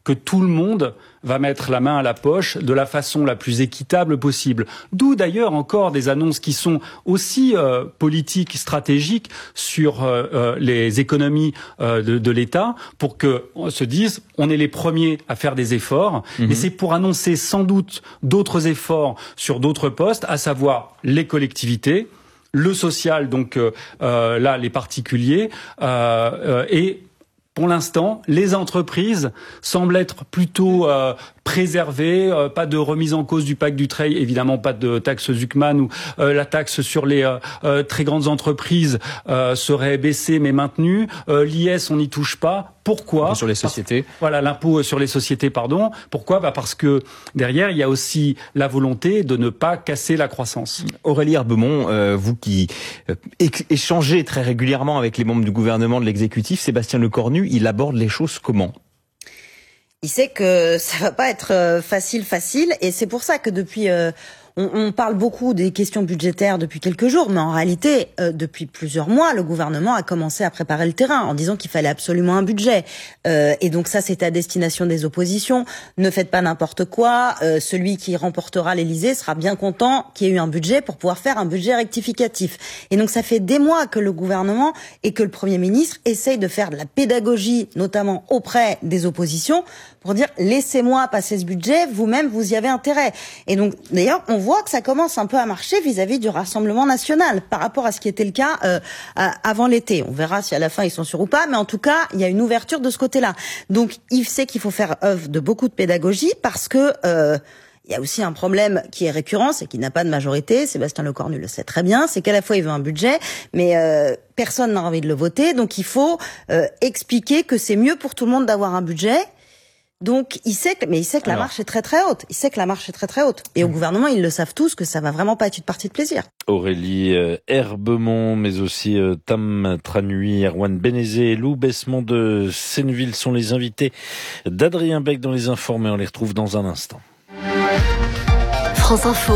que tout le monde va mettre la main à la poche de la façon la plus équitable possible. D'où d'ailleurs encore des annonces qui sont aussi politiques, stratégiques sur les économies de l'État, pour que on se dise on est les premiers à faire des efforts. Et c'est pour annoncer sans doute d'autres efforts sur d'autres postes, à savoir les collectivités, le social, donc là les particuliers, et pour l'instant, les entreprises semblent être plutôt préservées, pas de remise en cause du pacte Dutreil, évidemment pas de taxe Zuckman, ou la taxe sur les très grandes entreprises serait baissée mais maintenue. L'IS, on n'y touche pas. Pourquoi ? Sur les sociétés. Voilà, l'impôt sur les sociétés, pardon. Pourquoi ? Parce que derrière, il y a aussi la volonté de ne pas casser la croissance. Aurélie Herbemont, vous qui échangez très régulièrement avec les membres du gouvernement, de l'exécutif, Sébastien Lecornu, il aborde les choses comment ? Il sait que ça va pas être facile, et c'est pour ça que depuis... On parle beaucoup des questions budgétaires depuis quelques jours, mais en réalité, depuis plusieurs mois, le gouvernement a commencé à préparer le terrain en disant qu'il fallait absolument un budget. Et donc ça, c'est à destination des oppositions. Ne faites pas n'importe quoi. Celui qui remportera l'Élysée sera bien content qu'il y ait eu un budget pour pouvoir faire un budget rectificatif. Et donc ça fait des mois que le gouvernement et que le Premier ministre essayent de faire de la pédagogie, notamment auprès des oppositions, pour dire laissez-moi passer ce budget, vous-même vous y avez intérêt. Et donc d'ailleurs on voit que ça commence un peu à marcher vis-à-vis du Rassemblement national par rapport à ce qui était le cas avant l'été. On verra si à la fin ils sont sûrs ou pas, mais en tout cas il y a une ouverture de ce côté-là. Donc il sait qu'il faut faire œuvre de beaucoup de pédagogie parce que il y a aussi un problème qui est récurrent, c'est qu'il n'a pas de majorité. Sébastien Lecornu le sait très bien. C'est qu'à la fois il veut un budget, mais personne n'a envie de le voter. Donc il faut expliquer que c'est mieux pour tout le monde d'avoir un budget. Donc, il sait que la marche est très très haute. Et au gouvernement, ils le savent tous que ça va vraiment pas être une partie de plaisir. Aurélie Herbemont, mais aussi Tam Tranui, Erwan Benezé et Lou Bessemont de Senneville sont les invités d'Adrien Beck dans Les Informés. On les retrouve dans un instant. France Info.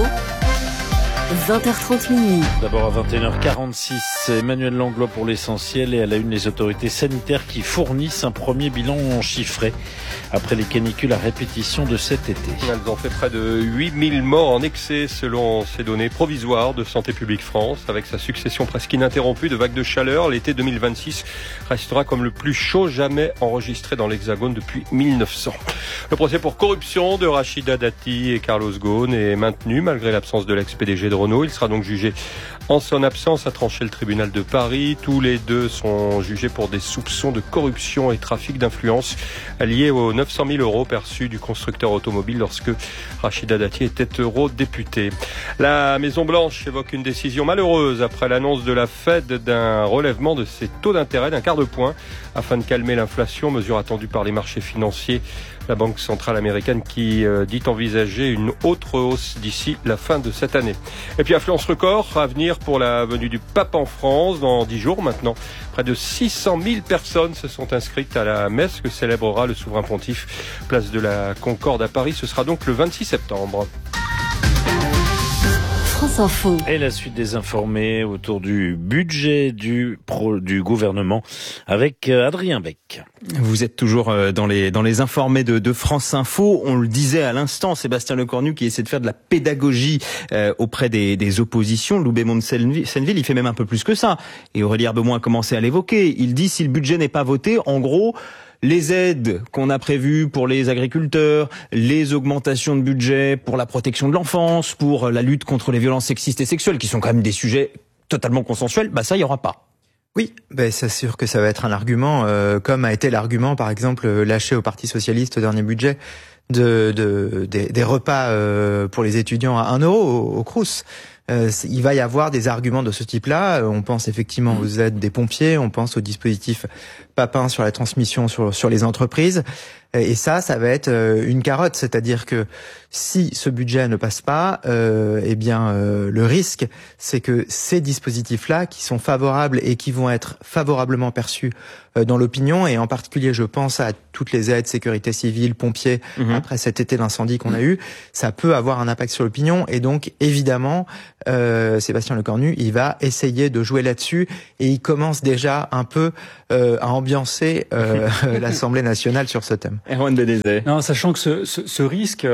20h30 minuit. D'abord à 21h46, Emmanuel Langlois pour l'essentiel et à la une les autorités sanitaires qui fournissent un premier bilan chiffré après les canicules à répétition de cet été. Elles ont fait près de 8000 morts en excès selon ces données provisoires de Santé publique France. Avec sa succession presque ininterrompue de vagues de chaleur, l'été 2026 restera comme le plus chaud jamais enregistré dans l'Hexagone depuis 1900. Le procès pour corruption de Rachida Dati et Carlos Ghosn est maintenu malgré l'absence de l'ex-PDG de Renault. Il sera donc jugé en son absence, a tranché le tribunal de Paris. Tous les deux sont jugés pour des soupçons de corruption et trafic d'influence liés aux 900 000 euros perçus du constructeur automobile lorsque Rachida Dati était eurodéputée. La Maison-Blanche évoque une décision malheureuse après l'annonce de la Fed d'un relèvement de ses taux d'intérêt d'un quart de point afin de calmer l'inflation, mesure attendue par les marchés financiers. La Banque centrale américaine qui dit envisager une autre hausse d'ici la fin de cette année. Et puis affluence record à venir pour la venue du pape en France dans 10 jours maintenant. Près de 600 000 personnes se sont inscrites à la messe que célébrera le souverain pontife. Place de la Concorde à Paris, ce sera donc le 26 septembre. France Info. Et la suite des informés autour du budget du gouvernement avec Adrien Beck. Vous êtes toujours dans les informés de France Info. On le disait à l'instant, Sébastien Lecornu qui essaie de faire de la pédagogie auprès des oppositions. Lou Bessemont de Senneville, il fait même un peu plus que ça. Et Aurélie Herbemont a commencé à l'évoquer. Il dit si le budget n'est pas voté, en gros, les aides qu'on a prévues pour les agriculteurs, les augmentations de budget pour la protection de l'enfance, pour la lutte contre les violences sexistes et sexuelles, qui sont quand même des sujets totalement consensuels, ça, il n'y aura pas. Oui, c'est sûr que ça va être un argument, comme a été l'argument, par exemple, lâché au Parti Socialiste au dernier budget, des repas pour les étudiants à 1 euro au Crous. Il va y avoir des arguments de ce type-là. On pense effectivement aux aides des pompiers, on pense au dispositif Papin sur la transmission sur les entreprises. Et ça va être une carotte, c'est-à-dire que si ce budget ne passe pas, le risque, c'est que ces dispositifs-là, qui sont favorables et qui vont être favorablement perçus dans l'opinion, et en particulier, je pense à toutes les aides sécurité civile, pompiers, après cet été d'incendie qu'on a eu, ça peut avoir un impact sur l'opinion. Et donc, évidemment, Sébastien Lecornu, il va essayer de jouer là-dessus, et il commence déjà un peu à ambiancer l'Assemblée nationale sur ce thème. Erwan Benezet. Non, sachant que ce risque,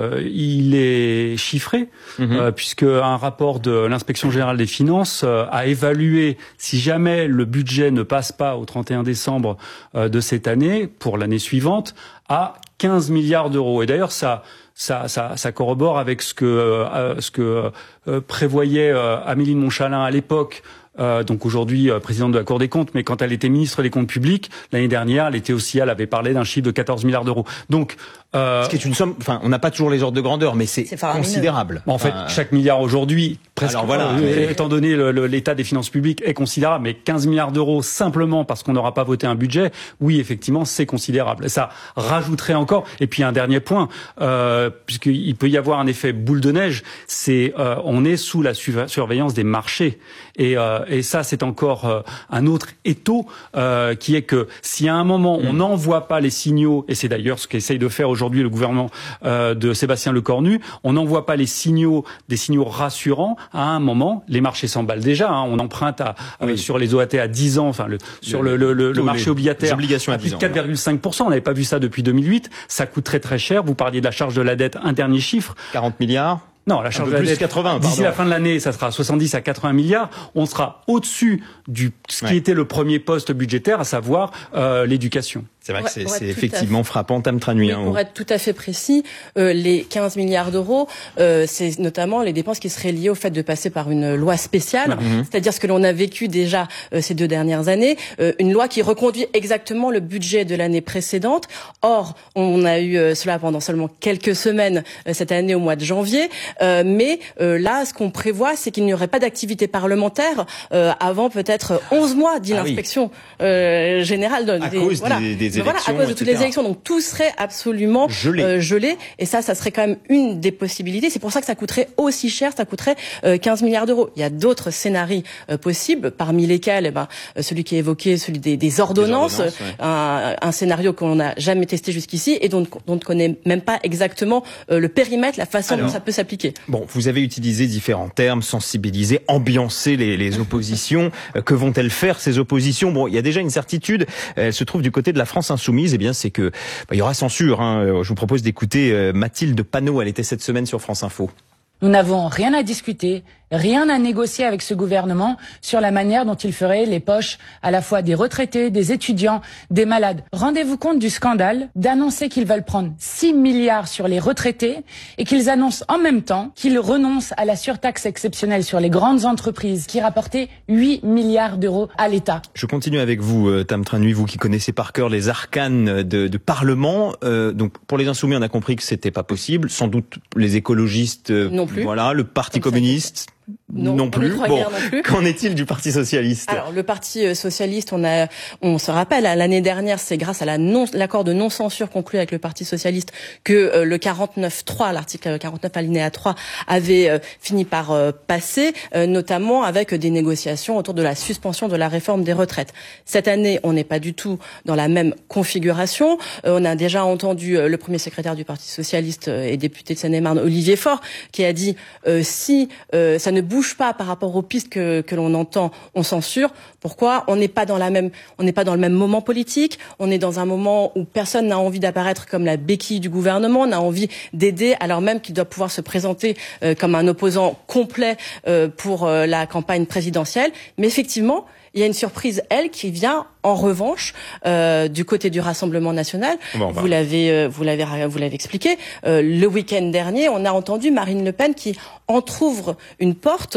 il est chiffré, puisque un rapport de l'Inspection générale des finances a évalué si jamais le budget ne passe pas au 31 décembre de cette année, pour l'année suivante, à 15 milliards d'euros. Et d'ailleurs, ça corrobore avec ce que prévoyait Amélie de Montchalin à l'époque. Donc aujourd'hui présidente de la Cour des comptes, mais quand elle était ministre des Comptes publics l'année dernière, elle avait parlé d'un chiffre de 14 milliards d'euros. Donc ce qui est une somme, on n'a pas toujours les ordres de grandeur, mais c'est considérable. En fait, chaque milliard aujourd'hui, presque, étant donné l'état des finances publiques, est considérable, mais 15 milliards d'euros simplement parce qu'on n'aura pas voté un budget, oui, effectivement, c'est considérable. Et ça rajouterait encore. Et puis un dernier point, puisqu'il peut y avoir un effet boule de neige, on est sous la surveillance des marchés. Et ça, c'est encore un autre étau qui est que si à un moment on n'envoie pas les signaux, et c'est d'ailleurs ce qu'essaye de faire aujourd'hui le gouvernement de Sébastien Lecornu, on n'envoie pas des signaux rassurants, à un moment, les marchés s'emballent déjà. On emprunte sur les OAT à 10 ans, sur le marché obligataire, obligations à 10 ans, 4,5%. On n'avait pas vu ça depuis 2008. Ça coûte très très cher. Vous parliez de la charge de la dette, un dernier chiffre. 40 milliards. Non, la charge de la dette, 80, d'ici la fin de l'année, ça sera 70 à 80 milliards. On sera au-dessus ce qui était le premier poste budgétaire, à savoir l'éducation. C'est vrai que c'est effectivement frappant, Tam Tranui. Pour être tout à fait précis, les 15 milliards d'euros, c'est notamment les dépenses qui seraient liées au fait de passer par une loi spéciale, c'est-à-dire ce que l'on a vécu déjà ces 2 dernières années, une loi qui reconduit exactement le budget de l'année précédente. Or, on a eu cela pendant seulement quelques semaines cette année au mois de janvier, mais là, ce qu'on prévoit, c'est qu'il n'y aurait pas d'activité parlementaire avant peut-être 11 mois, dit l'inspection générale. À cause des élections, à cause de toutes les élections. Donc tout serait absolument gelé. Et ça serait quand même une des possibilités. C'est pour ça que ça coûterait aussi cher. Ça coûterait 15 milliards d'euros. Il y a d'autres scénarios possibles, parmi lesquels celui qui est évoqué, celui des ordonnances, un scénario qu'on n'a jamais testé jusqu'ici et dont on ne connaît même pas exactement le périmètre, la façon dont ça peut s'appliquer. Bon, vous avez utilisé différents termes, sensibiliser, ambiancer les oppositions. Que vont-elles faire, ces oppositions? Bon, il y a déjà une certitude. Elle se trouve du côté de la France insoumise. Eh bien, c'est que il y aura censure. Je vous propose d'écouter Mathilde Panot. Elle était cette semaine sur France Info. Nous n'avons rien à discuter, rien à négocier avec ce gouvernement sur la manière dont il ferait les poches à la fois des retraités, des étudiants, des malades. Rendez-vous compte du scandale d'annoncer qu'ils veulent prendre 6 milliards sur les retraités et qu'ils annoncent en même temps qu'ils renoncent à la surtaxe exceptionnelle sur les grandes entreprises qui rapportait 8 milliards d'euros à l'État. Je continue avec vous, Tam Tranui, vous qui connaissez par cœur les arcanes de Parlement. Donc, pour les Insoumis, on a compris que c'était pas possible. Sans doute les écologistes... non plus. Voilà, le Parti communiste... Non plus. Bon, qu'en est-il du Parti socialiste? Alors, le Parti socialiste, on se rappelle, l'année dernière, c'est grâce à l'accord de non-censure conclu avec le Parti socialiste que le 49.3, l'article 49 alinéa 3, avait fini par passer, notamment avec des négociations autour de la suspension de la réforme des retraites. Cette année, on n'est pas du tout dans la même configuration. On a déjà entendu le premier secrétaire du Parti socialiste et député de Seine-et-Marne, Olivier Faure, qui a dit si ça ne bouge pas par rapport aux pistes que l'on entend, on censure. Pourquoi? On n'est pas dans le même moment politique. On est dans un moment où personne n'a envie d'apparaître comme la béquille du gouvernement, n'a envie d'aider, alors même qu'il doit pouvoir se présenter comme un opposant complet pour la campagne présidentielle. Mais effectivement, il y a une surprise, qui vient en revanche du côté du Rassemblement national. Vous l'avez expliqué. Le week-end dernier, on a entendu Marine Le Pen qui entrouvre une porte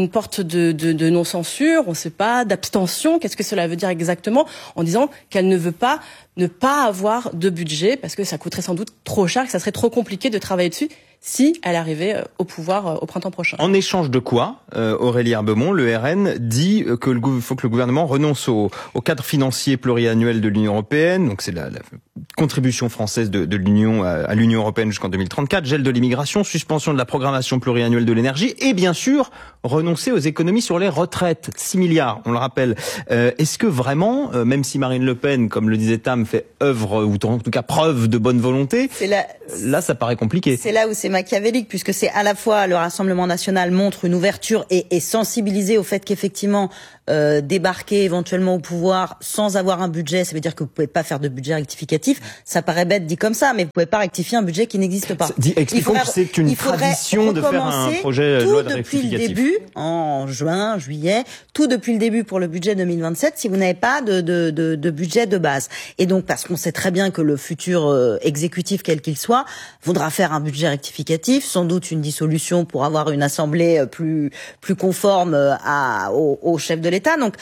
de non-censure, on ne sait pas, d'abstention. Qu'est-ce que cela veut dire exactement? En disant qu'elle ne veut pas ne pas avoir de budget parce que ça coûterait sans doute trop cher, que ça serait trop compliqué de travailler dessus si elle arrivait au pouvoir au printemps prochain. En échange de quoi, Aurélie Herbemont, le RN dit que faut que le gouvernement renonce au cadre financier pluriannuel de l'Union européenne, donc c'est la contribution française de l'Union à l'Union européenne jusqu'en 2034, gel de l'immigration, suspension de la programmation pluriannuelle de l'énergie et bien sûr renoncer aux économies sur les retraites. 6 milliards, on le rappelle. Est-ce que vraiment, même si Marine Le Pen, comme le disait Tam, fait œuvre ou en tout cas preuve de bonne volonté, là ça paraît compliqué. C'est là où c'est machiavélique, puisque c'est à la fois le Rassemblement national montre une ouverture et sensibilisé au fait qu'effectivement débarquer éventuellement au pouvoir sans avoir un budget, ça veut dire que vous pouvez pas faire de budget rectificatif rectificatif. Ça paraît bête dit comme ça, mais vous pouvez pas rectifier un budget qui n'existe pas. Expliquons que c'est une tradition de faire un projet de loi de rectificatif. Tout depuis le début, en juin, juillet, tout depuis le début pour le budget 2027, si vous n'avez pas de budget de base. Et donc, parce qu'on sait très bien que le futur exécutif, quel qu'il soit, voudra faire un budget rectificatif, sans doute une dissolution pour avoir une assemblée plus conforme au chef de l'État. Donc,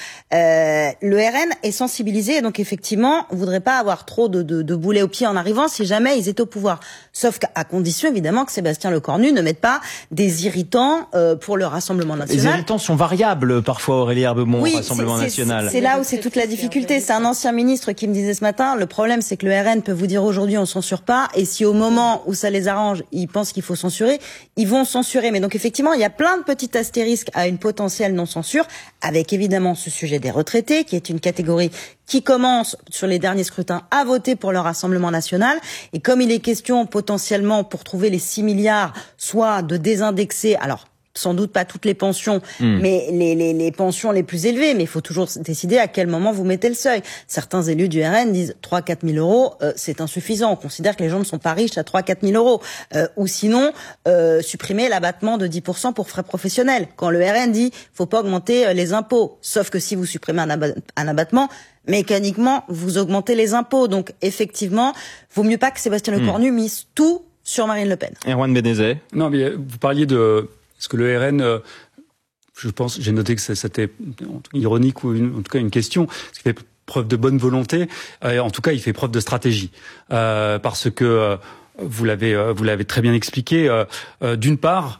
le RN est sensibilisé, et donc effectivement, on voudrait pas avoir trop de boulets aux pieds en arrivant si jamais ils étaient au pouvoir. Sauf qu'à condition, évidemment, que Sébastien Lecornu ne mette pas des irritants pour le Rassemblement national. Les irritants sont variables parfois, Aurélie Herbemont, au Rassemblement national. C'est là où c'est toute la difficulté. C'est un ancien ministre qui me disait ce matin, le problème c'est que le RN peut vous dire aujourd'hui on censure pas, et si au moment où ça les arrange, ils pensent qu'il faut censurer, ils vont censurer. Mais donc effectivement, il y a plein de petits astérisques à une potentielle non-censure, avec évidemment ce sujet des retraités, qui est une catégorie qui commence sur les derniers scrutins à voter pour le Rassemblement national. Et comme il est question potentiellement pour trouver les 6 milliards, soit de désindexer, alors sans doute pas toutes les pensions, mais les pensions les plus élevées. Mais il faut toujours décider à quel moment vous mettez le seuil. Certains élus du RN disent 3-4 000 euros, c'est insuffisant. On considère que les gens ne sont pas riches à 3-4 000 euros. Ou sinon, supprimer l'abattement de 10% pour frais professionnels. Quand le RN dit faut pas augmenter les impôts, sauf que si vous supprimez un abattement, mécaniquement, vous augmentez les impôts. Donc, effectivement, vaut mieux pas que Sébastien Lecornu mise tout sur Marine Le Pen. Erwan Benezet. Non, mais vous parliez de... Est-ce que le RN... je pense, j'ai noté que c'était ironique ou en tout cas une question. Est-ce qu'il fait preuve de bonne volonté? En tout cas, il fait preuve de stratégie. Parce que, vous l'avez très bien expliqué, d'une part,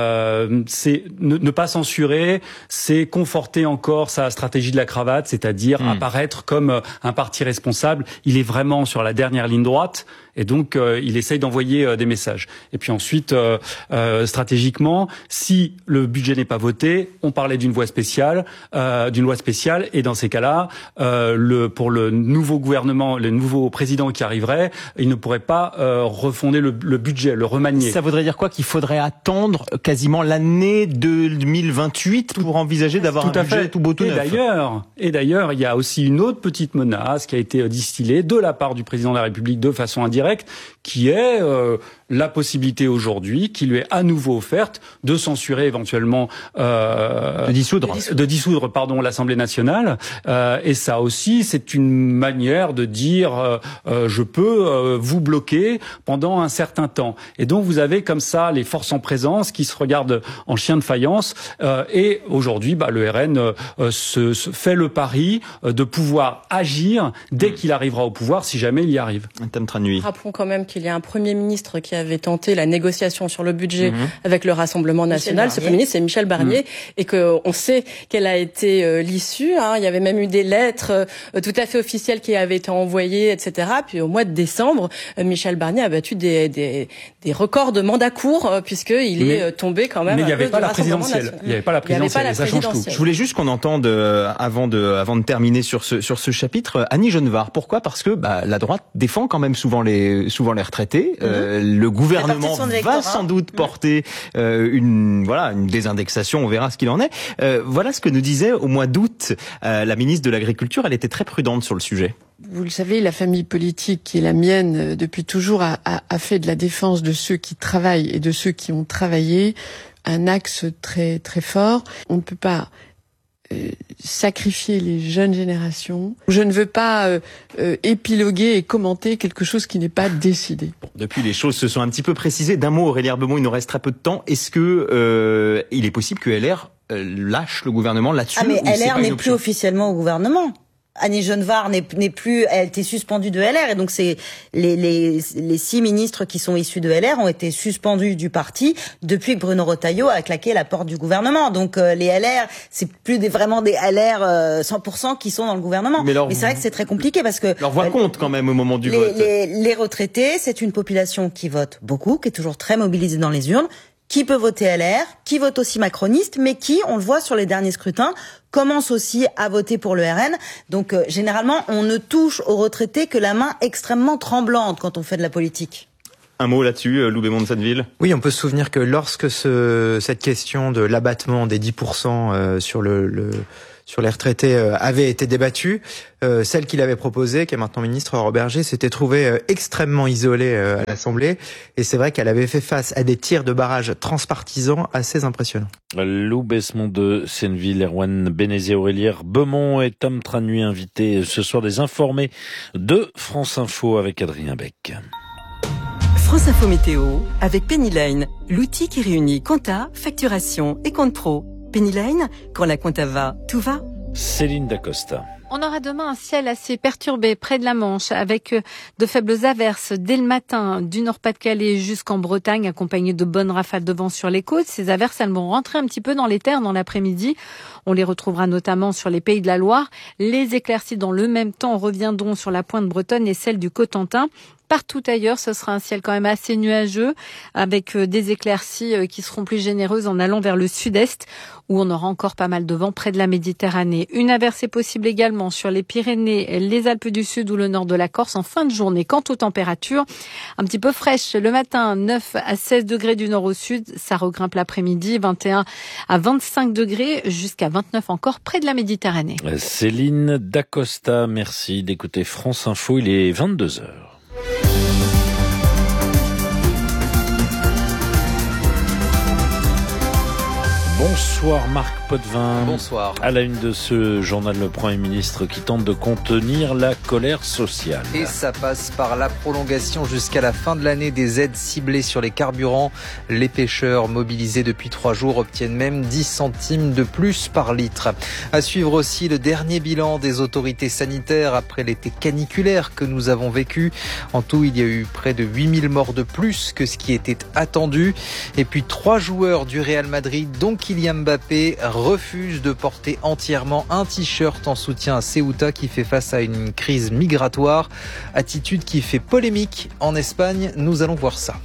c'est ne pas censurer, c'est conforter encore sa stratégie de la cravate, c'est-à-dire apparaître comme un parti responsable. Il est vraiment sur la dernière ligne droite. Et donc, il essaye d'envoyer des messages. Et puis ensuite, stratégiquement, si le budget n'est pas voté, on parlait d'une loi spéciale. Et dans ces cas-là, pour le nouveau gouvernement, le nouveau président qui arriverait, il ne pourrait pas refonder le budget, le remanier. Ça voudrait dire quoi? Qu'il faudrait attendre quasiment l'année 2028 pour envisager d'avoir un budget tout beau tout neuf. Et d'ailleurs, il y a aussi une autre petite menace qui a été distillée de la part du président de la République de façon indirecte, qui est la possibilité aujourd'hui, qui lui est à nouveau offerte, de censurer éventuellement de dissoudre l'Assemblée nationale. Et ça aussi, c'est une manière de dire je peux vous bloquer pendant un certain temps. Et donc vous avez comme ça les forces en présence qui se regardent en chien de faïence. Et aujourd'hui, le RN se fait le pari de pouvoir agir dès qu'il arrivera au pouvoir, si jamais il y arrive. Tam Tranui. Rappelons quand même qu'il y a un Premier ministre qui avait tenté la négociation sur le budget avec le Rassemblement national. Ce Premier ministre, c'est Michel Barnier, et qu'on sait quelle a été l'issue. Il y avait même eu des lettres tout à fait officielles qui avaient été envoyées, etc. Puis au mois de décembre, Michel Barnier a battu des records de mandat court, puisqu'il est tombé quand même. Mais il n'y avait pas la présidentielle. Il n'y avait pas la présidentielle. Et ça change tout. Je voulais juste qu'on entende, avant de terminer sur ce chapitre, Annie Genevard. Pourquoi? Parce que la droite défend quand même souvent les retraités. Le gouvernement va sans doute porter une désindexation. On verra ce qu'il en est. Voilà ce que nous disait au mois d'août la ministre de l'Agriculture. Elle était très prudente sur le sujet. Vous le savez, la famille politique qui est la mienne depuis toujours a fait de la défense de ceux qui travaillent et de ceux qui ont travaillé un axe très très fort. On ne peut pas sacrifier les jeunes générations. Je ne veux pas épiloguer et commenter quelque chose qui n'est pas décidé. Depuis, les choses se sont un petit peu précisées. D'un mot, Aurélie Herbemont, il nous reste très peu de temps. Est-ce que il est possible que LR lâche le gouvernement là-dessus? Mais LR n'est plus officiellement au gouvernement. Annie Genevard n'est plus, elle était suspendue de LR, et donc c'est les 6 ministres qui sont issus de LR ont été suspendus du parti depuis que Bruno Retailleau a claqué la porte du gouvernement. Donc les LR, c'est plus vraiment des LR 100% qui sont dans le gouvernement. Mais c'est vrai que c'est très compliqué parce que leur voix compte quand même au moment du vote. Les retraités, c'est une population qui vote beaucoup, qui est toujours très mobilisée dans les urnes, qui peut voter LR, qui vote aussi macroniste, mais qui, on le voit sur les derniers scrutins, commence aussi à voter pour le RN. Donc généralement, on ne touche aux retraités que la main extrêmement tremblante quand on fait de la politique. Un mot là-dessus, Loubet-Mont de Senneville. Oui, on peut se souvenir que lorsque cette question de l'abattement des 10% sur sur les retraités avait été débattue, celle qu'il avait proposée, qui est maintenant ministre, Aurore Bergé, s'était trouvée extrêmement isolée à l'Assemblée. Et c'est vrai qu'elle avait fait face à des tirs de barrage transpartisans assez impressionnants. Loubet-Mont de Senneville, Erwan Bénézé, Aurélie Herbemont et Tam Tranui invités ce soir des informés de France Info avec Adrien Beck. France Info Météo avec Pennyline, l'outil qui réunit compta, facturation et compte pro. Pennyline, quand la compta va, tout va. Céline Dacosta. On aura demain un ciel assez perturbé près de la Manche avec de faibles averses dès le matin du Nord-Pas-de-Calais jusqu'en Bretagne accompagnées de bonnes rafales de vent sur les côtes. Ces averses, elles vont rentrer un petit peu dans les terres dans l'après-midi. On les retrouvera notamment sur les Pays de la Loire. Les éclaircies dans le même temps reviendront sur la pointe bretonne et celle du Cotentin. Partout ailleurs, ce sera un ciel quand même assez nuageux avec des éclaircies qui seront plus généreuses en allant vers le sud-est où on aura encore pas mal de vent près de la Méditerranée. Une averse est possible également sur les Pyrénées, les Alpes du Sud ou le nord de la Corse en fin de journée. Quant aux températures, un petit peu fraîches le matin, 9 à 16 degrés du nord au sud, ça regrimpe l'après-midi, 21 à 25 degrés jusqu'à 29 encore près de la Méditerranée. Céline Dacosta, merci d'écouter France Info, il est 22h. Bonsoir Marc Potvin. Bonsoir. À la une de ce journal, le Premier ministre qui tente de contenir la colère sociale. Et ça passe par la prolongation jusqu'à la fin de l'année des aides ciblées sur les carburants. Les pêcheurs mobilisés depuis 3 jours obtiennent même 10 centimes de plus par litre. À suivre aussi le dernier bilan des autorités sanitaires après l'été caniculaire que nous avons vécu. En tout, il y a eu près de 8000 morts de plus que ce qui était attendu. Et puis 3 joueurs du Real Madrid, dont Kylian Mbappé, refuse de porter entièrement un t-shirt en soutien à Ceuta qui fait face à une crise migratoire. Attitude qui fait polémique en Espagne. Nous allons voir ça.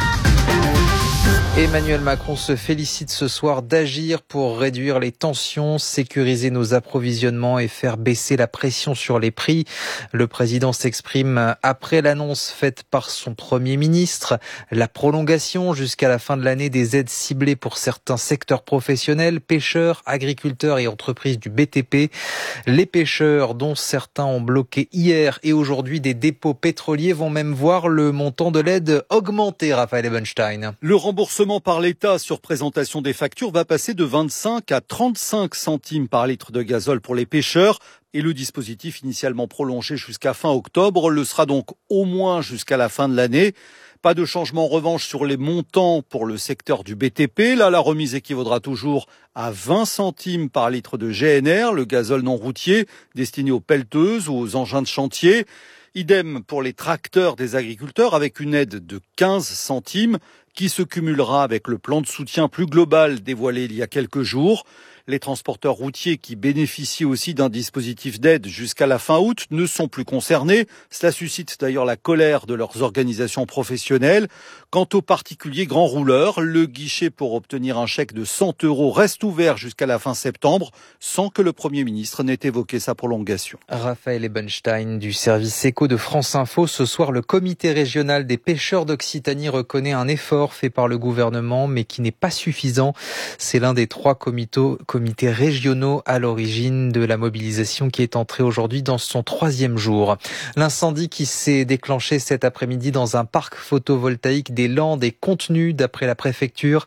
Emmanuel Macron se félicite ce soir d'agir pour réduire les tensions, sécuriser nos approvisionnements et faire baisser la pression sur les prix. Le président s'exprime après l'annonce faite par son Premier ministre. La prolongation jusqu'à la fin de l'année des aides ciblées pour certains secteurs professionnels, pêcheurs, agriculteurs et entreprises du BTP. Les pêcheurs, dont certains ont bloqué hier et aujourd'hui des dépôts pétroliers, vont même voir le montant de l'aide augmenter, Raphaël Ebenstein. Le remboursement par l'État sur présentation des factures va passer de 25 à 35 centimes par litre de gazole pour les pêcheurs. Et le dispositif initialement prolongé jusqu'à fin octobre le sera donc au moins jusqu'à la fin de l'année. Pas de changement en revanche sur les montants pour le secteur du BTP. Là, la remise équivaudra toujours à 20 centimes par litre de GNR, le gazole non routier destiné aux pelleteuses ou aux engins de chantier. Idem pour les tracteurs des agriculteurs avec une aide de 15 centimes qui se cumulera avec le plan de soutien plus global dévoilé il y a quelques jours. Les transporteurs routiers qui bénéficient aussi d'un dispositif d'aide jusqu'à la fin août ne sont plus concernés. Cela suscite d'ailleurs la colère de leurs organisations professionnelles. Quant aux particuliers grands rouleurs, le guichet pour obtenir un chèque de 100 € reste ouvert jusqu'à la fin septembre, sans que le Premier ministre n'ait évoqué sa prolongation. Raphaël Ebenstein du service éco de France Info. Ce soir, le comité régional des pêcheurs d'Occitanie reconnaît un effort fait par le gouvernement, mais qui n'est pas suffisant. C'est l'un des 3 comités régionaux à l'origine de la mobilisation qui est entrée aujourd'hui dans son 3e jour. L'incendie qui s'est déclenché cet après-midi dans un parc photovoltaïque des Landes est contenu d'après la préfecture.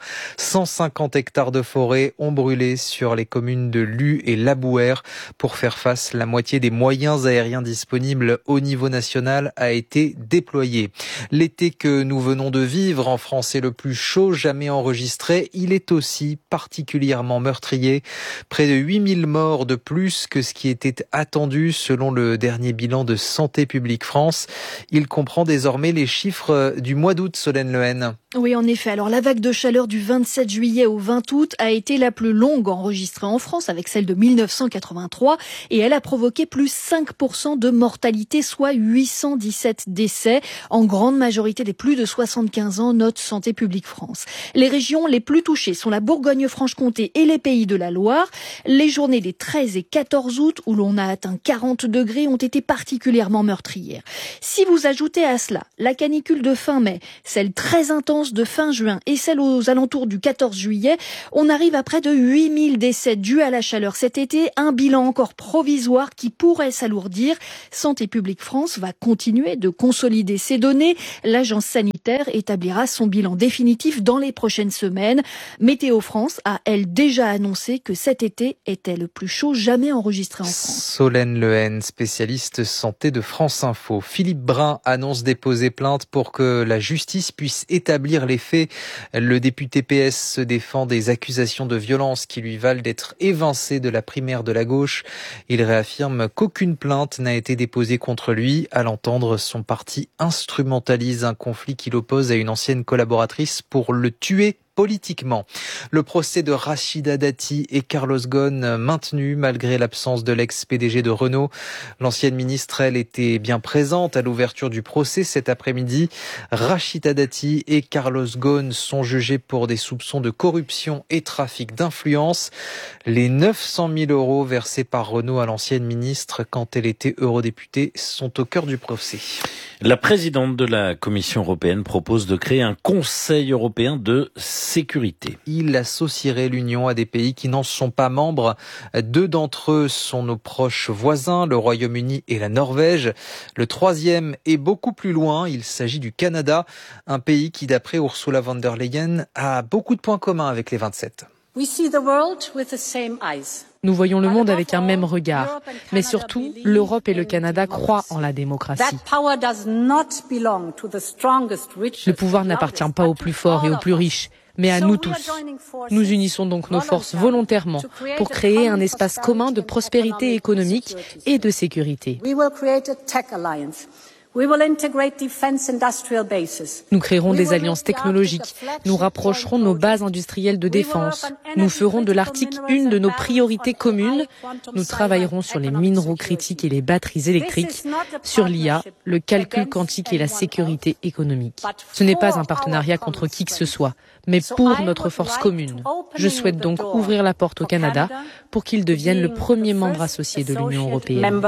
150 hectares de forêt ont brûlé sur les communes de Luz et Labouhère. Pour faire face, la moitié des moyens aériens disponibles au niveau national a été déployée. L'été que nous venons de vivre en France est le plus chaud jamais enregistré. Il est aussi particulièrement meurtrier. Près de 8000 morts de plus que ce qui était attendu selon le dernier bilan de Santé publique France. Il comprend désormais les chiffres du mois d'août, Solène Lehen. Oui, en effet. Alors, la vague de chaleur du 27 juillet au 20 août a été la plus longue enregistrée en France avec celle de 1983 et elle a provoqué plus 5% de mortalité, soit 817 décès, en grande majorité des plus de 75 ans, note Santé publique France. Les régions les plus touchées sont la Bourgogne-Franche-Comté et les Pays de la Loire. Les journées des 13 et 14 août, où l'on a atteint 40 degrés, ont été particulièrement meurtrières. Si vous ajoutez à cela la canicule de fin mai, celle très intense de fin juin et celle aux alentours du 14 juillet, on arrive à près de 8000 décès dus à la chaleur cet été, un bilan encore provisoire qui pourrait s'alourdir. Santé publique France va continuer de consolider ces données. L'agence sanitaire établira son bilan définitif dans les prochaines semaines. Météo France a, elle, déjà annoncé que cet été était le plus chaud jamais enregistré en France. Solène Lehen, spécialiste santé de France Info. Philippe Brun annonce déposer plainte pour que la justice puisse établir les faits. Le député PS se défend des accusations de violence qui lui valent d'être évincé de la primaire de la gauche. Il réaffirme qu'aucune plainte n'a été déposée contre lui. À l'entendre, son parti instrumentalise un conflit qui l'oppose à une ancienne collaboratrice pour le tuer politiquement. Le procès de Rachida Dati et Carlos Ghosn maintenu malgré l'absence de l'ex-PDG de Renault. L'ancienne ministre, elle, était bien présente à l'ouverture du procès cet après-midi. Rachida Dati et Carlos Ghosn sont jugés pour des soupçons de corruption et trafic d'influence. Les 900 000 € versés par Renault à l'ancienne ministre quand elle était eurodéputée sont au cœur du procès. La présidente de la Commission européenne propose de créer un Conseil européen de sécurité. Il associerait l'Union à des pays qui n'en sont pas membres. 2 d'entre eux sont nos proches voisins, le Royaume-Uni et la Norvège. Le 3e est beaucoup plus loin, il s'agit du Canada, un pays qui, d'après Ursula von der Leyen, a beaucoup de points communs avec les 27. Nous voyons le monde avec un même regard. Mais surtout, l'Europe et le Canada croient en la démocratie. Le pouvoir n'appartient pas aux plus forts et aux plus riches, mais à nous tous. Nous unissons donc nos forces volontairement pour créer un espace commun de prospérité économique et de sécurité. Nous créerons des alliances technologiques, nous rapprocherons nos bases industrielles de défense, nous ferons de l'Arctique une de nos priorités communes, nous travaillerons sur les minéraux critiques et les batteries électriques, sur l'IA, le calcul quantique et la sécurité économique. Ce n'est pas un partenariat contre qui que ce soit, mais pour notre force commune. Je souhaite donc ouvrir la porte au Canada pour qu'il devienne le premier membre associé de l'Union européenne.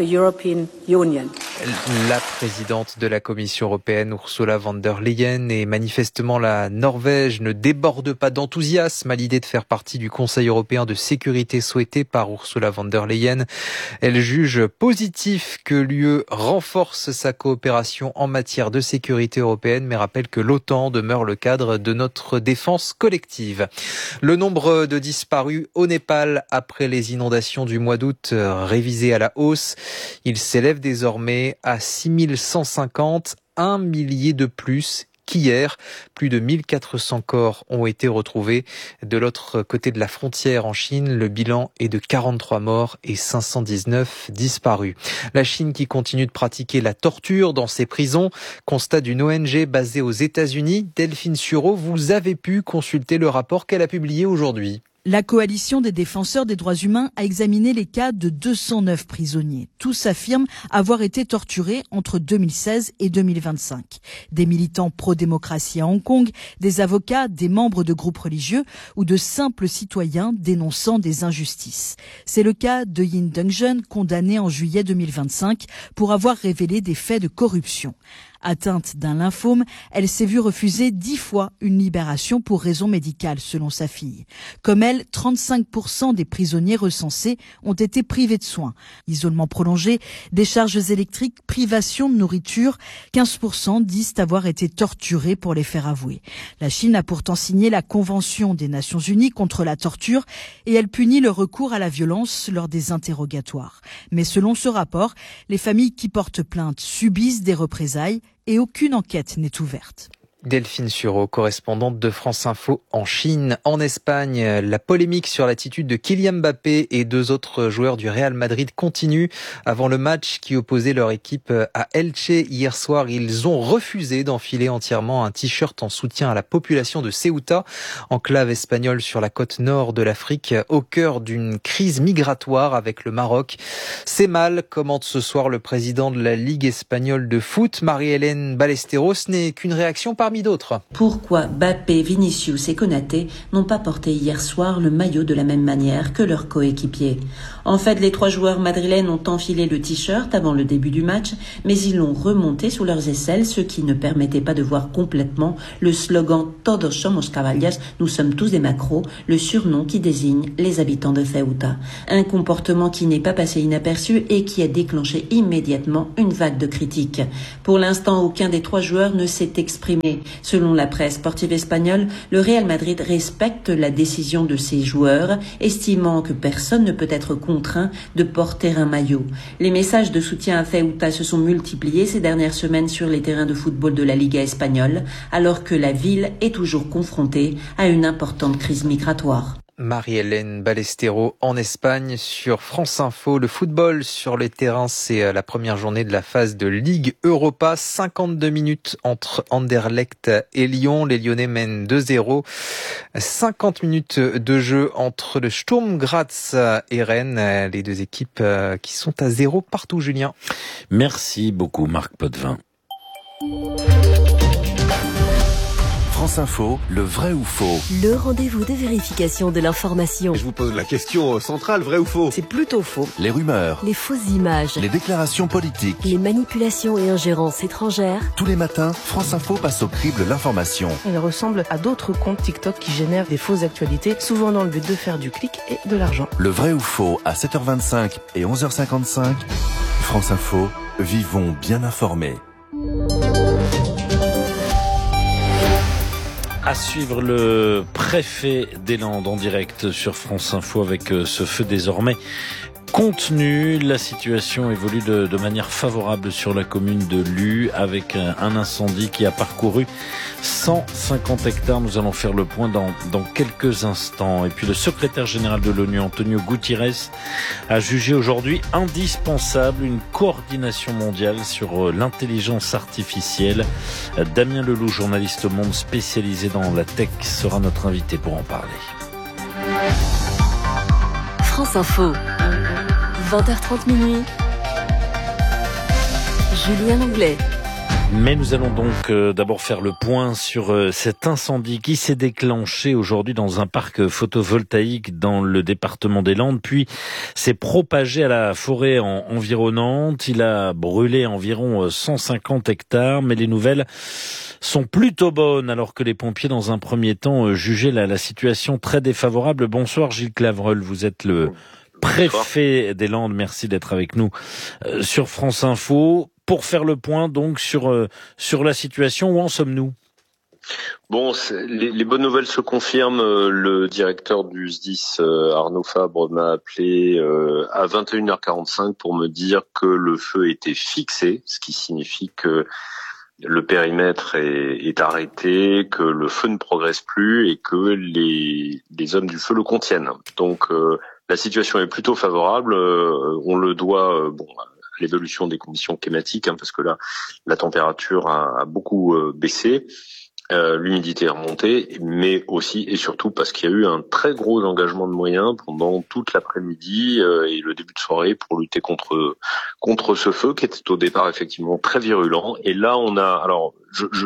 La présidente de la Commission européenne, Ursula von der Leyen, et manifestement la Norvège ne déborde pas d'enthousiasme à l'idée de faire partie du Conseil européen de sécurité souhaité par Ursula von der Leyen. Elle juge positif que l'UE renforce sa coopération en matière de sécurité européenne, mais rappelle que l'OTAN demeure le cadre de notre défense collective. Le nombre de disparus au Népal après les inondations du mois d'août révisé à la hausse, il s'élève désormais à 6150, 1 millier de plus qu'hier. Plus de 1400 corps ont été retrouvés. De l'autre côté de la frontière en Chine, le bilan est de 43 morts et 519 disparus. La Chine qui continue de pratiquer la torture dans ses prisons, constat d'une ONG basée aux États-Unis. Delphine Sureau, vous avez pu consulter le rapport qu'elle a publié aujourd'hui. La coalition des défenseurs des droits humains a examiné les cas de 209 prisonniers. Tous affirment avoir été torturés entre 2016 et 2025. Des militants pro-démocratie à Hong Kong, des avocats, des membres de groupes religieux ou de simples citoyens dénonçant des injustices. C'est le cas de Yin Deng-jun, condamné en juillet 2025 pour avoir révélé des faits de corruption. Atteinte d'un lymphome, elle s'est vue refuser 10 fois une libération pour raison médicale, selon sa fille. Comme elle, 35% des prisonniers recensés ont été privés de soins. Isolement prolongé, décharges électriques, privation de nourriture, 15% disent avoir été torturés pour les faire avouer. La Chine a pourtant signé la Convention des Nations Unies contre la torture et elle punit le recours à la violence lors des interrogatoires. Mais selon ce rapport, les familles qui portent plainte subissent des représailles et aucune enquête n'est ouverte. Delphine Sureau, correspondante de France Info en Chine. En Espagne, la polémique sur l'attitude de Kylian Mbappé et 2 autres joueurs du Real Madrid continue. Avant le match qui opposait leur équipe à Elche hier soir, ils ont refusé d'enfiler entièrement un t-shirt en soutien à la population de Ceuta, enclave espagnole sur la côte nord de l'Afrique, au cœur d'une crise migratoire avec le Maroc. C'est mal, commente ce soir le président de la Ligue espagnole de foot, Marie-Hélène Ballesteros. Ce n'est qu'une réaction parmi parmi d'autres. Pourquoi Mbappé, Vinicius et Konaté n'ont pas porté hier soir le maillot de la même manière que leurs coéquipiers? En fait, les 3 joueurs madrilènes ont enfilé le t-shirt avant le début du match, mais ils l'ont remonté sous leurs aisselles, ce qui ne permettait pas de voir complètement le slogan Todos somos caballas, nous sommes tous des macros, le surnom qui désigne les habitants de Ceuta. Un comportement qui n'est pas passé inaperçu et qui a déclenché immédiatement une vague de critiques. Pour l'instant, aucun des 3 joueurs ne s'est exprimé. Selon la presse sportive espagnole, le Real Madrid respecte la décision de ses joueurs, estimant que personne ne peut être contraint de porter un maillot. Les messages de soutien à Ceuta se sont multipliés ces dernières semaines sur les terrains de football de la Liga espagnole, alors que la ville est toujours confrontée à une importante crise migratoire. Marie-Hélène Ballestero en Espagne sur France Info. Le football sur les terrains, c'est la première journée de la phase de Ligue Europa. 52 minutes entre Anderlecht et Lyon. Les Lyonnais mènent 2-0. 50 minutes de jeu entre le Sturm Graz et Rennes. Les 2 équipes qui sont à 0 partout, Julien. Merci beaucoup, Marc Potvin. France Info, le vrai ou faux? Le rendez-vous de vérification de l'information. Je vous pose la question centrale, vrai ou faux? C'est plutôt faux. Les rumeurs, les fausses images, les déclarations politiques, les manipulations et ingérences étrangères. Tous les matins, France Info passe au crible l'information. Elle ressemble à d'autres comptes TikTok qui génèrent des fausses actualités, souvent dans le but de faire du clic et de l'argent. Le vrai ou faux à 7h25 et 11h55. France Info, vivons bien informés. À suivre le préfet des Landes en direct sur France Info avec ce feu désormais contenu. La situation évolue de manière favorable sur la commune de Lue avec un incendie qui a parcouru 150 hectares. Nous allons faire le point dans quelques instants. Et puis le secrétaire général de l'ONU, Antonio Guterres, a jugé aujourd'hui indispensable une coordination mondiale sur l'intelligence artificielle. Damien Leloup, journaliste au Monde spécialisé dans la tech, sera notre invité pour en parler. France Info. 20h30 minuit. Julien Langlais. Mais nous allons donc d'abord faire le point sur cet incendie qui s'est déclenché aujourd'hui dans un parc photovoltaïque dans le département des Landes, puis s'est propagé à la forêt environnante. Il a brûlé environ 150 hectares, mais les nouvelles sont plutôt bonnes alors que les pompiers dans un premier temps jugeaient la situation très défavorable. Bonsoir Gilles Clavreul, vous êtes le préfet des Landes, merci d'être avec nous sur France Info pour faire le point donc sur la situation. Où en sommes-nous? Bon, les bonnes nouvelles se confirment. Le directeur du SDIS, Arnaud Fabre, m'a appelé à 21h45 pour me dire que le feu était fixé, ce qui signifie que le périmètre est arrêté, que le feu ne progresse plus et que les hommes du feu le contiennent. Donc la situation est plutôt favorable. On le doit à l'évolution des conditions climatiques, parce que là la température a beaucoup baissé. L'humidité est remontée, mais aussi et surtout parce qu'il y a eu un très gros engagement de moyens pendant toute l'après-midi et le début de soirée pour lutter contre ce feu qui était au départ effectivement très virulent. Et là, on a alors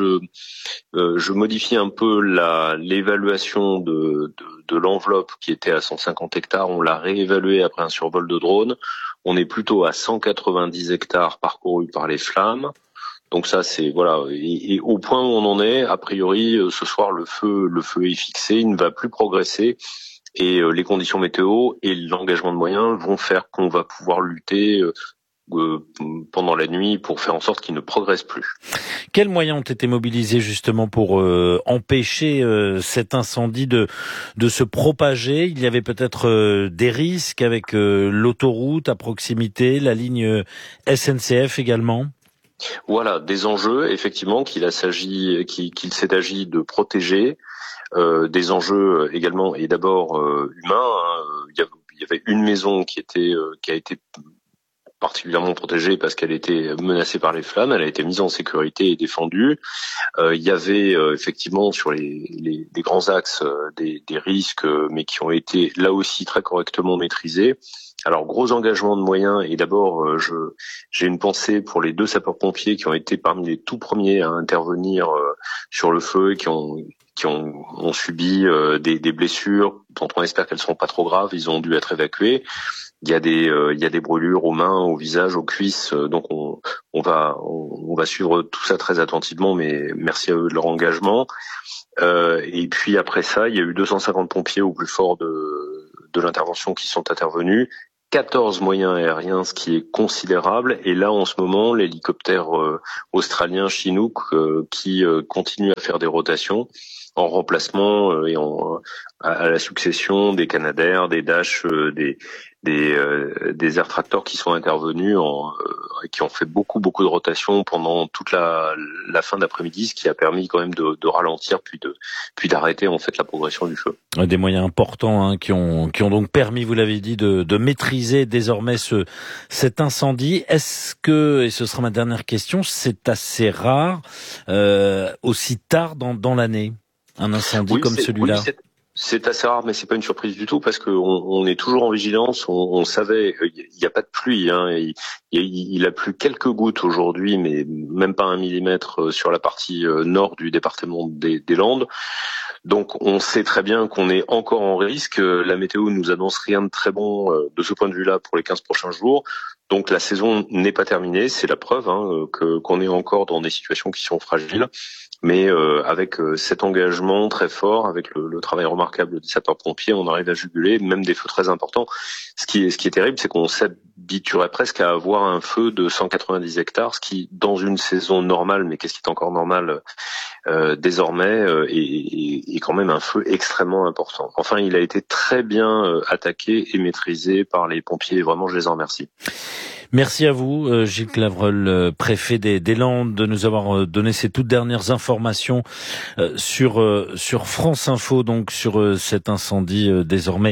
je modifie un peu l'évaluation de l'enveloppe qui était à 150 hectares. On l'a réévaluée après un survol de drone. On est plutôt à 190 hectares parcourus par les flammes. Donc ça, c'est voilà, et au point où on en est, a priori, ce soir le feu est fixé, il ne va plus progresser, et les conditions météo et l'engagement de moyens vont faire qu'on va pouvoir lutter pendant la nuit pour faire en sorte qu'il ne progresse plus. Quels moyens ont été mobilisés justement pour empêcher cet incendie de se propager? Il y avait peut-être des risques avec l'autoroute à proximité, la ligne SNCF également? Voilà, des enjeux effectivement qu'il s'est agi de protéger, des enjeux également et d'abord humains. Il y avait une maison qui a été particulièrement protégée parce qu'elle était menacée par les flammes, elle a été mise en sécurité et défendue. Il y avait effectivement sur les grands axes des risques, mais qui ont été là aussi très correctement maîtrisés. Alors, gros engagement de moyens, et d'abord, j'ai une pensée pour les 2 sapeurs-pompiers qui ont été parmi les tout premiers à intervenir sur le feu, et qui ont subi des blessures dont on espère qu'elles seront pas trop graves. Ils ont dû être évacués. Il y a des brûlures aux mains, au visage, aux cuisses. Donc on va suivre tout ça très attentivement, mais merci à eux de leur engagement. Et puis après ça, il y a eu 250 pompiers au plus fort de l'intervention qui sont intervenus. 14 moyens aériens, ce qui est considérable. Et là, en ce moment, l'hélicoptère australien Chinook qui continue à faire des rotations en remplacement et à la succession des Canadair, des Dash, des Air Tractor qui sont intervenus qui ont fait beaucoup de rotations pendant toute la fin d'après-midi, ce qui a permis quand même de ralentir puis d'arrêter en fait la progression du feu. Des moyens importants qui ont donc permis, vous l'avez dit, de maîtriser désormais cet incendie. Est-ce que, et ce sera ma dernière question, c'est assez rare aussi tard dans l'année, un incendie comme celui-là? Oui, c'est assez rare, mais c'est pas une surprise du tout parce que on est toujours en vigilance. On savait, il n'y a pas de pluie. Il a plu quelques gouttes aujourd'hui, mais même pas 1 millimètre sur la partie nord du département des Landes. Donc on sait très bien qu'on est encore en risque. La météo nous annonce rien de très bon de ce point de vue-là pour les 15 prochains jours. Donc la saison n'est pas terminée, c'est la preuve qu'on est encore dans des situations qui sont fragiles. Mais avec cet engagement très fort, avec le travail remarquable des sapeurs-pompiers, on arrive à juguler même des feux très importants. Ce qui est terrible, c'est qu'on s'habituerait presque à avoir un feu de 190 hectares, ce qui, dans une saison normale, mais qu'est-ce qui est encore normal désormais, est quand même un feu extrêmement important. Enfin, il a été très bien attaqué et maîtrisé par les pompiers, et vraiment, je les en remercie. Merci à vous, Gilles Clavreul, préfet des Landes, de nous avoir donné ces toutes dernières informations sur France Info, donc sur cet incendie désormais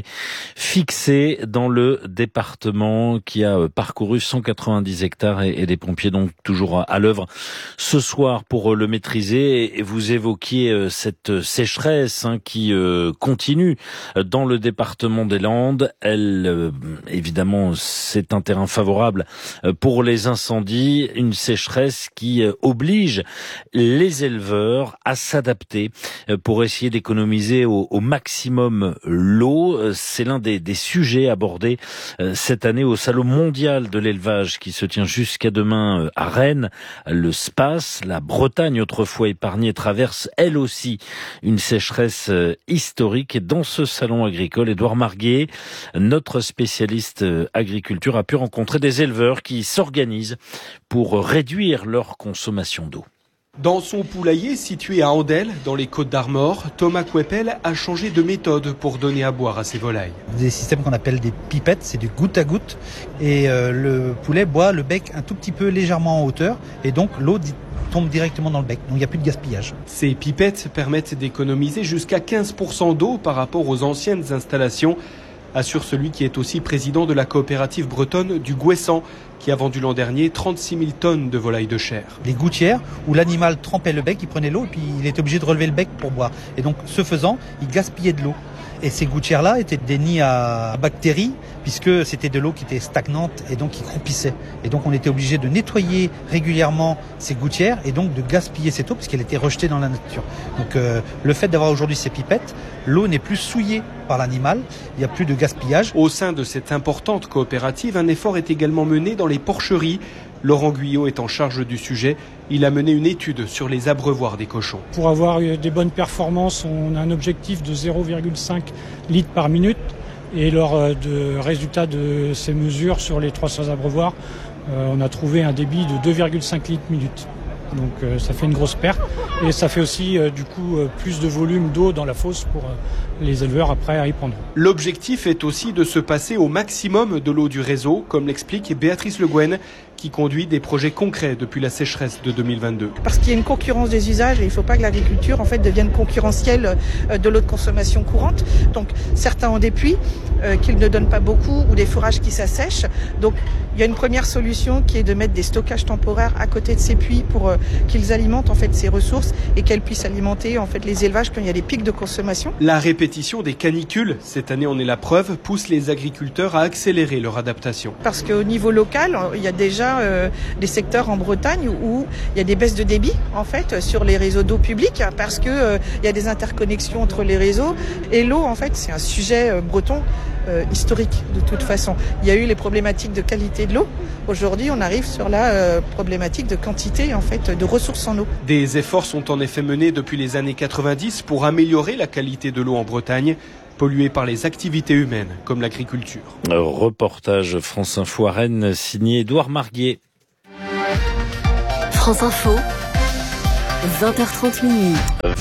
fixé dans le département qui a parcouru 190 hectares et des pompiers donc toujours à l'œuvre ce soir pour le maîtriser. Et vous évoquiez cette sécheresse qui continue dans le département des Landes. Elle, évidemment, c'est un terrain favorable pour les incendies, une sécheresse qui oblige les éleveurs à s'adapter pour essayer d'économiser au maximum l'eau. C'est l'un des sujets abordés cette année au Salon mondial de l'élevage qui se tient jusqu'à demain à Rennes. Le SPACE, la Bretagne autrefois épargnée, traverse elle aussi une sécheresse historique. Et dans ce salon agricole, Édouard Marguet, notre spécialiste agriculture, a pu rencontrer des éleveurs qui s'organisent pour réduire leur consommation d'eau. Dans son poulailler situé à Andelle, dans les Côtes-d'Armor, Thomas Couepel a changé de méthode pour donner à boire à ses volailles. Des systèmes qu'on appelle des pipettes, c'est du goutte à goutte. Et le poulet boit le bec un tout petit peu légèrement en hauteur. Et donc l'eau tombe directement dans le bec. Donc il n'y a plus de gaspillage. Ces pipettes permettent d'économiser jusqu'à 15% d'eau par rapport aux anciennes installations, assure celui qui est aussi président de la coopérative bretonne du Gouessant, qui a vendu l'an dernier 36 000 tonnes de volailles de chair. Les gouttières, où l'animal trempait le bec, il prenait l'eau et puis il était obligé de relever le bec pour boire. Et donc, ce faisant, il gaspillait de l'eau. Et ces gouttières-là étaient des nids à bactéries, puisque c'était de l'eau qui était stagnante et donc qui croupissait. Et donc on était obligé de nettoyer régulièrement ces gouttières et donc de gaspiller cette eau puisqu'elle était rejetée dans la nature. Donc le fait d'avoir aujourd'hui ces pipettes, l'eau n'est plus souillée par l'animal, il n'y a plus de gaspillage. Au sein de cette importante coopérative, un effort est également mené dans les porcheries. Laurent Guyot est en charge du sujet. Il a mené une étude sur les abreuvoirs des cochons. Pour avoir des bonnes performances, on a un objectif de 0,5 litres par minute. Et lors de résultats de ces mesures sur les 300 abreuvoirs, on a trouvé un débit de 2,5 litres minute. Donc ça fait une grosse perte. Et ça fait aussi du coup plus de volume d'eau dans la fosse pour les éleveurs après à y prendre. L'objectif est aussi de se passer au maximum de l'eau du réseau, comme l'explique Béatrice Le Guen, qui qui conduit des projets concrets depuis la sécheresse de 2022. Parce qu'il y a une concurrence des usages et il ne faut pas que l'agriculture en fait devienne concurrentielle de l'eau de consommation courante. Donc certains ont des puits qu'ils ne donnent pas beaucoup ou des fourrages qui s'assèchent. Donc il y a une première solution qui est de mettre des stockages temporaires à côté de ces puits pour qu'ils alimentent en fait ces ressources et qu'elles puissent alimenter en fait les élevages quand il y a des pics de consommation. La répétition des canicules, cette année en est la preuve, pousse les agriculteurs à accélérer leur adaptation. Parce qu'au niveau local, il y a déjà des secteurs en Bretagne où il y a des baisses de débit en fait sur les réseaux d'eau publique parce que il y a des interconnexions entre les réseaux et l'eau en fait c'est un sujet breton historique de toute façon. Il y a eu les problématiques de qualité de l'eau. Aujourd'hui, on arrive sur la problématique de quantité en fait de ressources en eau. Des efforts sont en effet menés depuis les années 90 pour améliorer la qualité de l'eau en Bretagne, polluée par les activités humaines comme l'agriculture. Reportage France Info à Rennes signé Édouard Marguier. France Info. 20h30 minuit.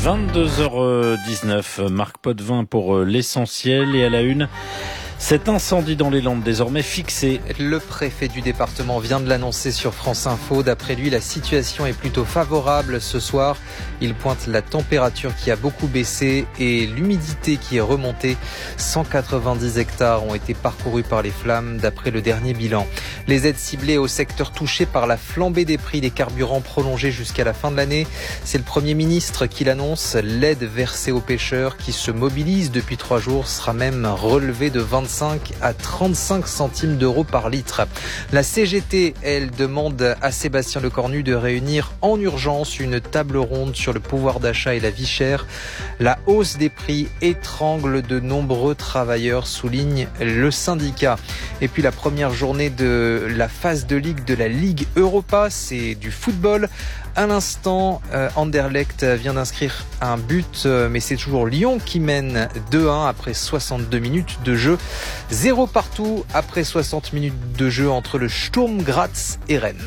22h19, Marc Potvin pour l'essentiel et à la une. Cet incendie dans les Landes désormais fixé. Le préfet du département vient de l'annoncer sur France Info. D'après lui, la situation est plutôt favorable ce soir. Il pointe la température qui a beaucoup baissé et l'humidité qui est remontée. 190 hectares ont été parcourus par les flammes d'après le dernier bilan. Les aides ciblées au secteur touché par la flambée des prix des carburants prolongés jusqu'à la fin de l'année. C'est le Premier ministre qui l'annonce. L'aide versée aux pêcheurs qui se mobilisent depuis 3 jours sera même relevée de 25 à 35 centimes d'euros par litre. La CGT, elle, demande à Sébastien Lecornu de réunir en urgence une table ronde sur le pouvoir d'achat et la vie chère. La hausse des prix étrangle de nombreux travailleurs, souligne le syndicat. Et puis la première journée de la phase de ligue de la Ligue Europa, c'est du football. À l'instant, Anderlecht vient d'inscrire un but, mais c'est toujours Lyon qui mène 2-1 après 62 minutes de jeu. 0 partout après 60 minutes de jeu entre le Sturm Graz et Rennes.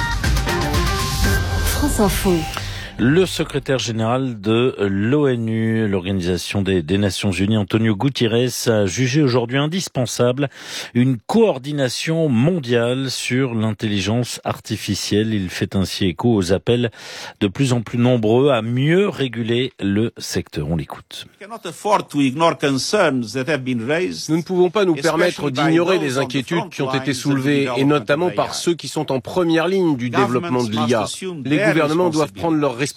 France Info. Le secrétaire général de l'ONU, l'Organisation des Nations Unies, Antonio Guterres, a jugé aujourd'hui indispensable une coordination mondiale sur l'intelligence artificielle. Il fait ainsi écho aux appels de plus en plus nombreux à mieux réguler le secteur. On l'écoute. Nous ne pouvons pas nous permettre d'ignorer les inquiétudes qui ont été soulevées, et notamment par ceux qui sont en première ligne du développement de l'IA. Les gouvernements doivent prendre leurs responsabilités.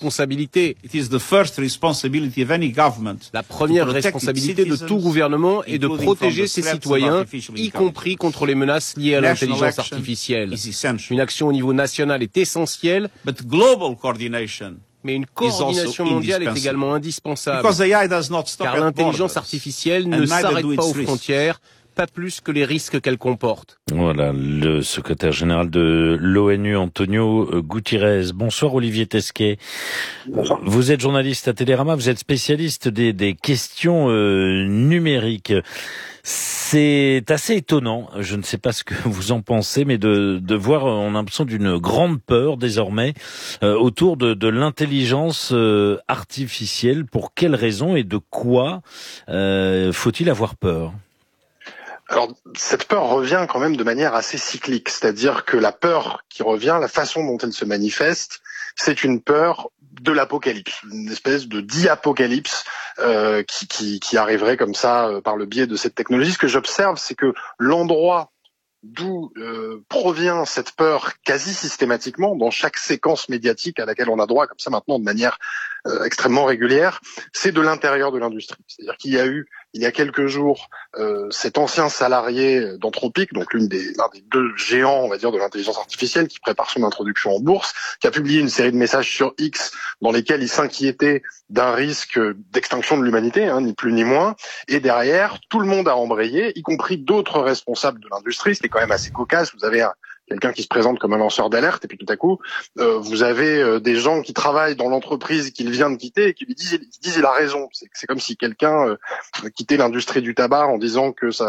La première responsabilité de tout gouvernement est de protéger ses citoyens, y compris contre les menaces liées à l'intelligence artificielle. Une action au niveau national est essentielle, mais une coordination mondiale est également indispensable, car l'intelligence artificielle ne s'arrête pas aux frontières, pas plus que les risques qu'elle comporte. Voilà, le secrétaire général de l'ONU, Antonio Guterres. Bonsoir Olivier Tesquet. Bonsoir. Vous êtes journaliste à Télérama, vous êtes spécialiste des questions numériques. C'est assez étonnant, je ne sais pas ce que vous en pensez, mais de voir, on a l'impression d'une grande peur désormais autour de l'intelligence artificielle. Pour quelles raisons et de quoi faut-il avoir peur ? Alors, cette peur revient quand même de manière assez cyclique, c'est-à-dire que la peur qui revient, la façon dont elle se manifeste, c'est une peur de l'apocalypse, une espèce de diapocalypse qui arriverait comme ça par le biais de cette technologie. Ce que j'observe, c'est que l'endroit d'où provient cette peur quasi systématiquement dans chaque séquence médiatique à laquelle on a droit comme ça maintenant de manière extrêmement régulière, c'est de l'intérieur de l'industrie. C'est-à-dire qu'il y a eu, il y a quelques jours, cet ancien salarié d'Anthropic, donc l'un des deux géants, on va dire, de l'intelligence artificielle, qui prépare son introduction en bourse, qui a publié une série de messages sur X dans lesquels il s'inquiétait d'un risque d'extinction de l'humanité, ni plus ni moins. Et derrière, tout le monde a embrayé, y compris d'autres responsables de l'industrie. C'était quand même assez cocasse. Vous avez quelqu'un qui se présente comme un lanceur d'alerte, et puis tout à coup, vous avez des gens qui travaillent dans l'entreprise qu'il vient de quitter et qui lui disent il a raison. C'est comme si quelqu'un quittait l'industrie du tabac en disant que ça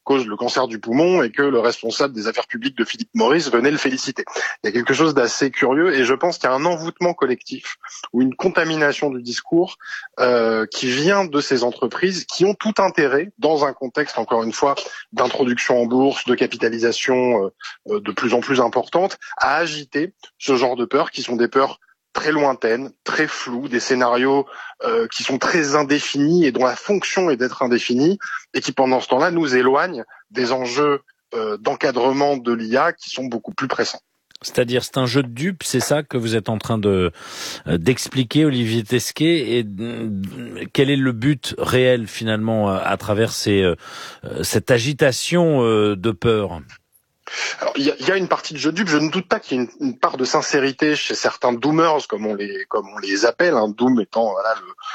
cause le cancer du poumon et que le responsable des affaires publiques de Philip Morris venait le féliciter. Il y a quelque chose d'assez curieux et je pense qu'il y a un envoûtement collectif ou une contamination du discours qui vient de ces entreprises qui ont tout intérêt, dans un contexte, encore une fois, d'introduction en bourse, de capitalisation de plus en plus importante, à agiter ce genre de peurs qui sont des peurs très lointaines, très floues, des scénarios qui sont très indéfinis et dont la fonction est d'être indéfinie et qui, pendant ce temps-là, nous éloignent des enjeux d'encadrement de l'IA qui sont beaucoup plus pressants. C'est-à-dire, c'est un jeu de dupes, c'est ça que vous êtes en train d'expliquer, Olivier Tesquet, et quel est le but réel, finalement, à travers cette agitation de peur ? Alors, il y a une partie de jeu de dupes. Je ne doute pas qu'il y ait une part de sincérité chez certains doomers, comme on les appelle, un doom étant voilà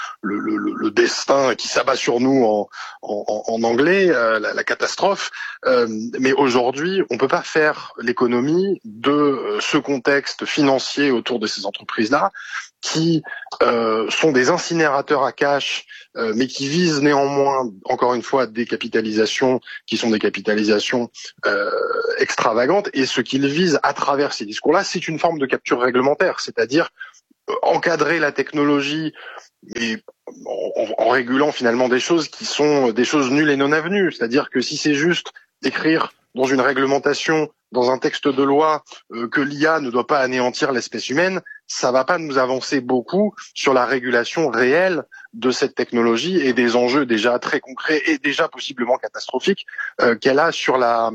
le destin qui s'abat sur nous en anglais, la catastrophe. Mais aujourd'hui, on peut pas faire l'économie de ce contexte financier autour de ces entreprises-là, qui sont des incinérateurs à cash, mais qui visent néanmoins, encore une fois, des capitalisations qui sont des capitalisations extravagantes. Et ce qu'ils visent à travers ces discours-là, c'est une forme de capture réglementaire, c'est-à-dire encadrer la technologie, mais en régulant finalement des choses qui sont des choses nulles et non avenues. C'est-à-dire que si c'est juste écrire dans une réglementation, dans un texte de loi, que l'IA ne doit pas anéantir l'espèce humaine, ça va pas nous avancer beaucoup sur la régulation réelle de cette technologie et des enjeux déjà très concrets et déjà possiblement catastrophiques qu'elle a sur la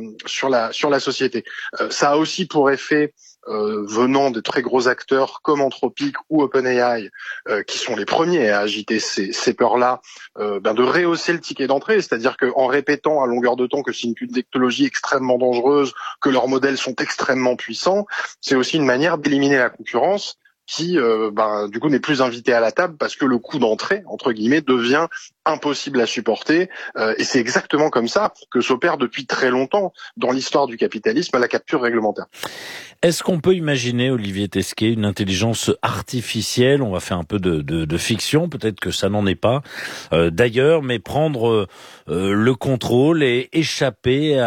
société. Ça a aussi pour effet, venant de très gros acteurs comme Anthropic ou OpenAI, qui sont les premiers à agiter ces peurs-là, de rehausser le ticket d'entrée, c'est-à-dire qu'en répétant à longueur de temps que c'est une technologie extrêmement dangereuse, que leurs modèles sont extrêmement puissants, c'est aussi une manière d'éliminer la concurrence qui, du coup, n'est plus invité à la table parce que le coût d'entrée, entre guillemets, devient impossible à supporter. Et c'est exactement comme ça que s'opère depuis très longtemps dans l'histoire du capitalisme la capture réglementaire. Est-ce qu'on peut imaginer, Olivier Tesquet, une intelligence artificielle, on va faire un peu de fiction, peut-être que ça n'en est pas d'ailleurs, mais prendre le contrôle et échapper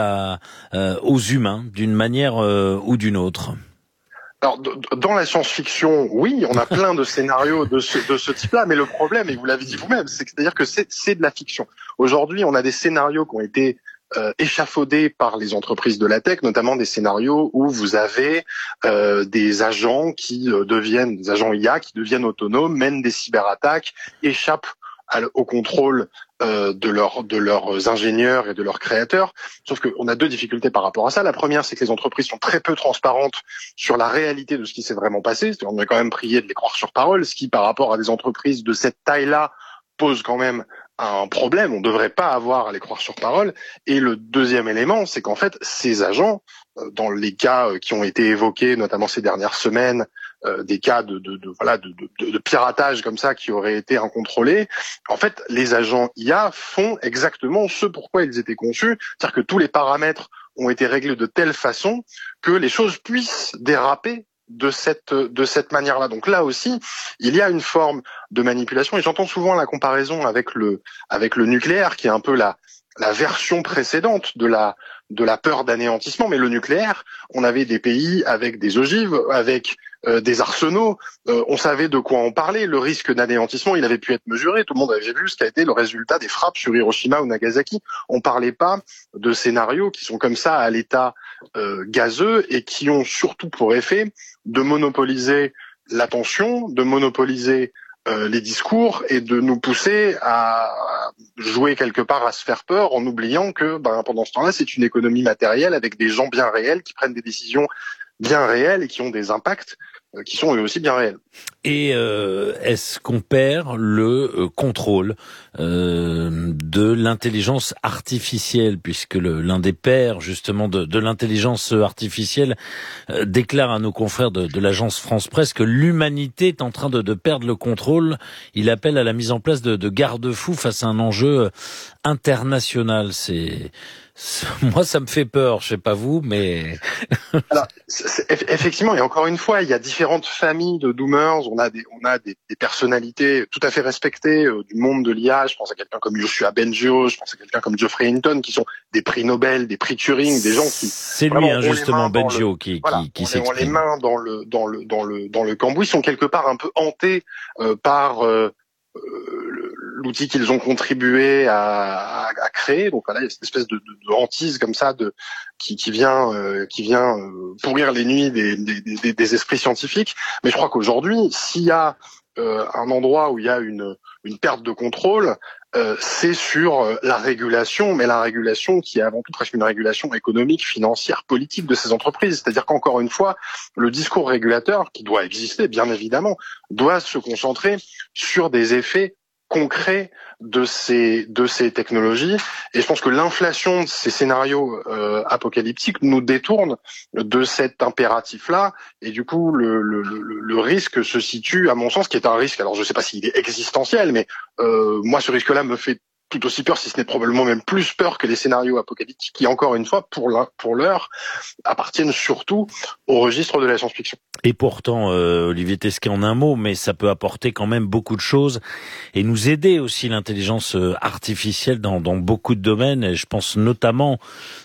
aux humains d'une manière ou d'une autre ? Alors, dans la science-fiction, oui, on a plein de scénarios de ce type-là, mais le problème, et vous l'avez dit vous-même, c'est-à-dire que c'est de la fiction. Aujourd'hui, on a des scénarios qui ont été échafaudés par les entreprises de la tech, notamment des scénarios où vous avez des agents des agents IA qui deviennent autonomes, mènent des cyberattaques, échappent au contrôle de leurs ingénieurs et de leurs créateurs. Sauf qu'on a deux difficultés par rapport à ça. La première, c'est que les entreprises sont très peu transparentes sur la réalité de ce qui s'est vraiment passé. On est quand même prié de les croire sur parole, ce qui, par rapport à des entreprises de cette taille-là, pose quand même un problème. On ne devrait pas avoir à les croire sur parole. Et le deuxième élément, c'est qu'en fait, ces agents, dans les cas qui ont été évoqués, notamment ces dernières semaines, des cas de piratage comme ça qui auraient été incontrôlés, en fait, les agents IA font exactement ce pourquoi ils étaient conçus, c'est-à-dire que tous les paramètres ont été réglés de telle façon que les choses puissent déraper de cette manière-là. Donc là aussi, il y a une forme de manipulation et j'entends souvent la comparaison avec le nucléaire qui est un peu la version précédente de la peur d'anéantissement. Mais le nucléaire, on avait des pays avec des ogives, avec des arsenaux, on savait de quoi on parlait. Le risque d'anéantissement, il avait pu être mesuré. Tout le monde avait vu ce qu'a été le résultat des frappes sur Hiroshima ou Nagasaki. On parlait pas de scénarios qui sont comme ça à l'état gazeux et qui ont surtout pour effet de monopoliser l'attention, de monopoliser les discours et de nous pousser à jouer quelque part à se faire peur en oubliant que pendant ce temps-là, c'est une économie matérielle avec des gens bien réels qui prennent des décisions bien réelles et qui ont des impacts qui sont eux aussi bien réels. Et est-ce qu'on perd le contrôle de l'intelligence artificielle, puisque l'un des pères justement de l'intelligence artificielle déclare à nos confrères de l'agence France Presse que l'humanité est en train de perdre le contrôle. Il appelle à la mise en place de garde-fous face à un enjeu international, moi ça me fait peur, je sais pas vous, mais alors effectivement, et encore une fois, il y a différentes familles de doomers. On a des personnalités tout à fait respectées du monde de l'IA. Je pense à quelqu'un comme Yoshua Bengio, je pense à quelqu'un comme Geoffrey Hinton, qui sont des prix Nobel, des prix Turing, des gens qui c'est lui justement Bengio qui s'exprime. On les mains dans le cambouis, sont quelque part un peu hantés par l'outil qu'ils ont contribué à créer. Donc voilà, il y a cette espèce de hantise comme ça qui vient pourrir les nuits des esprits scientifiques. Mais je crois qu'aujourd'hui, s'il y a un endroit où il y a une perte de contrôle, c'est sur la régulation, mais la régulation qui est avant tout presque une régulation économique, financière, politique de ces entreprises. C'est-à-dire qu'encore une fois, le discours régulateur, qui doit exister bien évidemment, doit se concentrer sur des effets concret de ces technologies, et je pense que l'inflation de ces scénarios apocalyptiques nous détourne de cet impératif-là, et du coup le risque se situe, à mon sens, qui est un risque, alors je ne sais pas s'il est existentiel, mais moi ce risque-là me fait tout aussi peur, si ce n'est probablement même plus peur que les scénarios apocalyptiques qui, encore une fois, pour l'heure, appartiennent surtout au registre de la science-fiction. Et pourtant, Olivier Tesquet, en un mot, mais ça peut apporter quand même beaucoup de choses et nous aider aussi, l'intelligence artificielle dans beaucoup de domaines. Et je pense notamment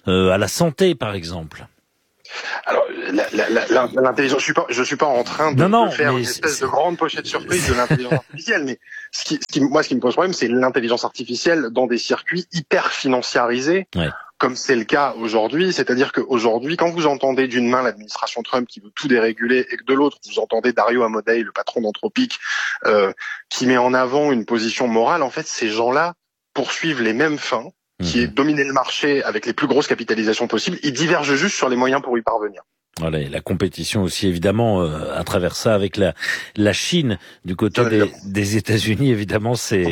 à la santé, par exemple. Alors, l'intelligence, je suis pas en train de faire une espèce de grande pochette surprise de l'intelligence artificielle, mais ce qui me pose problème, c'est l'intelligence artificielle dans des circuits hyper financiarisés. Ouais. Comme c'est le cas aujourd'hui, c'est-à-dire qu'aujourd'hui, quand vous entendez d'une main l'administration Trump qui veut tout déréguler et que de l'autre, vous entendez Dario Amodei, le patron d'Anthropic, qui met en avant une position morale, en fait, ces gens-là poursuivent les mêmes fins, qui est dominer le marché avec les plus grosses capitalisations possibles. Ils divergent juste sur les moyens pour y parvenir. Voilà, et la compétition aussi, évidemment, à travers ça, avec la Chine du côté des États-Unis, évidemment,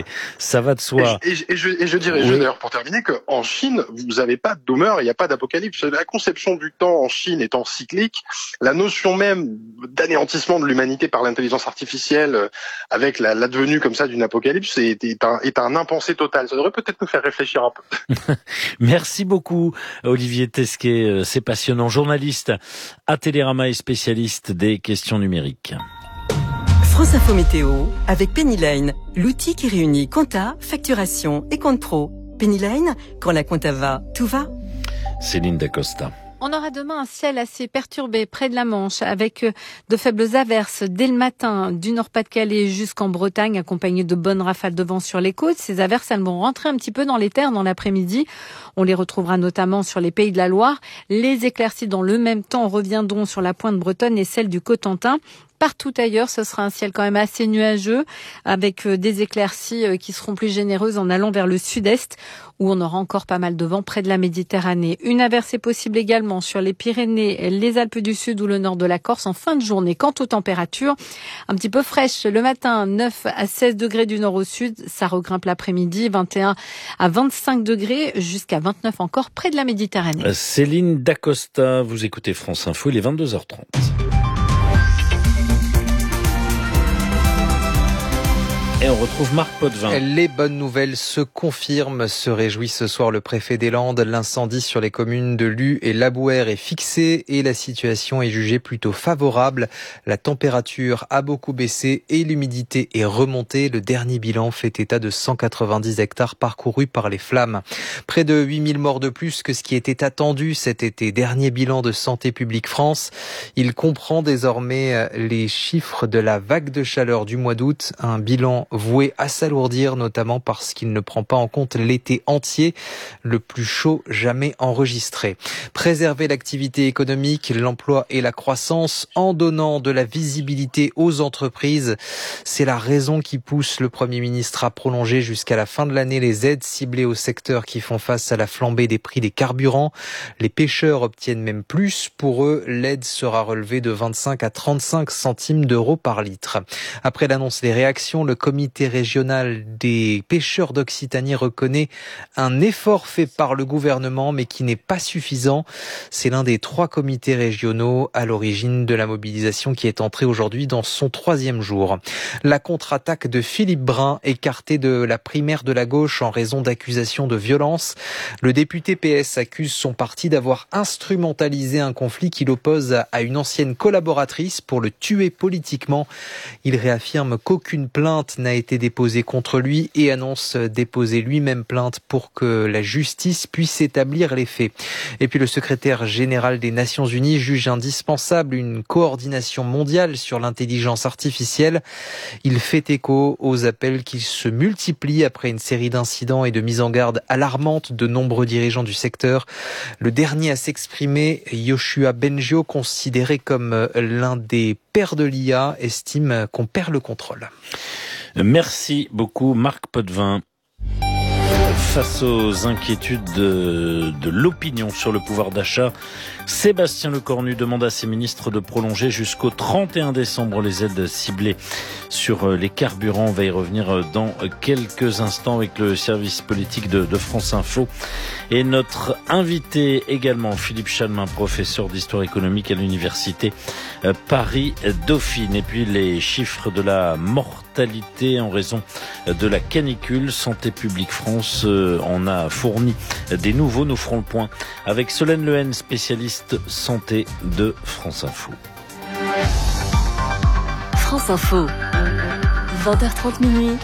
ça va de soi. Et je dirais, d'ailleurs, pour terminer, qu'en Chine, vous n'avez pas de doomer, il n'y a pas d'apocalypse. La conception du temps en Chine étant cyclique, la notion même d'anéantissement de l'humanité par l'intelligence artificielle, avec l'advenue comme ça d'une apocalypse, est un impensé total. Ça devrait peut-être nous faire réfléchir un peu. Merci beaucoup, Olivier Tesquet. C'est passionnant. Journaliste à Télérama et spécialiste des questions numériques. France Info Météo avec Penny Lane, l'outil qui réunit compta, facturation et compte pro. Penny Lane, quand la compta va, tout va. Céline Dacosta. On aura demain un ciel assez perturbé près de la Manche avec de faibles averses dès le matin du Nord-Pas-de-Calais jusqu'en Bretagne accompagnées de bonnes rafales de vent sur les côtes. Ces averses, elles vont rentrer un petit peu dans les terres dans l'après-midi. On les retrouvera notamment sur les Pays de la Loire. Les éclaircies dans le même temps reviendront sur la pointe bretonne et celle du Cotentin. Partout ailleurs, ce sera un ciel quand même assez nuageux avec des éclaircies qui seront plus généreuses en allant vers le sud-est où on aura encore pas mal de vent près de la Méditerranée. Une averse est possible également sur les Pyrénées, les Alpes du Sud ou le nord de la Corse en fin de journée. Quant aux températures, un petit peu fraîches le matin, 9 à 16 degrés du nord au sud, ça regrimpe l'après-midi, 21 à 25 degrés jusqu'à 29 encore près de la Méditerranée. Céline Dacosta, vous écoutez France Info, il est 22h30. Et on retrouve Marc Potvin. Les bonnes nouvelles se confirment, se réjouit ce soir le préfet des Landes. L'incendie sur les communes de Luz et Labouhère est fixé et la situation est jugée plutôt favorable. La température a beaucoup baissé et l'humidité est remontée. Le dernier bilan fait état de 190 hectares parcourus par les flammes. Près de 8000 morts de plus que ce qui était attendu cet été. Dernier bilan de Santé publique France. Il comprend désormais les chiffres de la vague de chaleur du mois d'août. Un bilan voué à s'alourdir, notamment parce qu'il ne prend pas en compte l'été entier, le plus chaud jamais enregistré. Préserver l'activité économique, l'emploi et la croissance en donnant de la visibilité aux entreprises, c'est la raison qui pousse le Premier ministre à prolonger jusqu'à la fin de l'année les aides ciblées aux secteurs qui font face à la flambée des prix des carburants. Les pêcheurs obtiennent même plus. Pour eux, l'aide sera relevée de 25 à 35 centimes d'euros par litre. Après l'annonce des réactions, le comité comité régional des pêcheurs d'Occitanie reconnaît un effort fait par le gouvernement, mais qui n'est pas suffisant. C'est l'un des 3 comités régionaux à l'origine de la mobilisation qui est entrée aujourd'hui dans son 3e jour. La contre-attaque de Philippe Brun, écarté de la primaire de la gauche en raison d'accusations de violence. Le député PS accuse son parti d'avoir instrumentalisé un conflit qui l'oppose à une ancienne collaboratrice pour le tuer politiquement. Il réaffirme qu'aucune plainte n'a été déposée contre lui et annonce déposer lui-même plainte pour que la justice puisse établir les faits. Et puis le secrétaire général des Nations Unies juge indispensable une coordination mondiale sur l'intelligence artificielle. Il fait écho aux appels qui se multiplient après une série d'incidents et de mises en garde alarmantes de nombreux dirigeants du secteur. Le dernier à s'exprimer, Yoshua Bengio, considéré comme l'un des pères de l'IA, estime qu'on perd le contrôle. Merci beaucoup Marc Potvin. Face aux inquiétudes de l'opinion sur le pouvoir d'achat, Sébastien Lecornu demande à ses ministres de prolonger jusqu'au 31 décembre les aides ciblées sur les carburants. On va y revenir dans quelques instants avec le service politique de France Info. Et notre invité également, Philippe Chalmin, professeur d'histoire économique à l'université Paris-Dauphine. Et puis les chiffres de la mortalité en raison de la canicule. Santé publique France en a fourni des nouveaux. Nous ferons le point avec Solène Lehen, spécialiste santé de France Info. France Info, 20h30 minuit.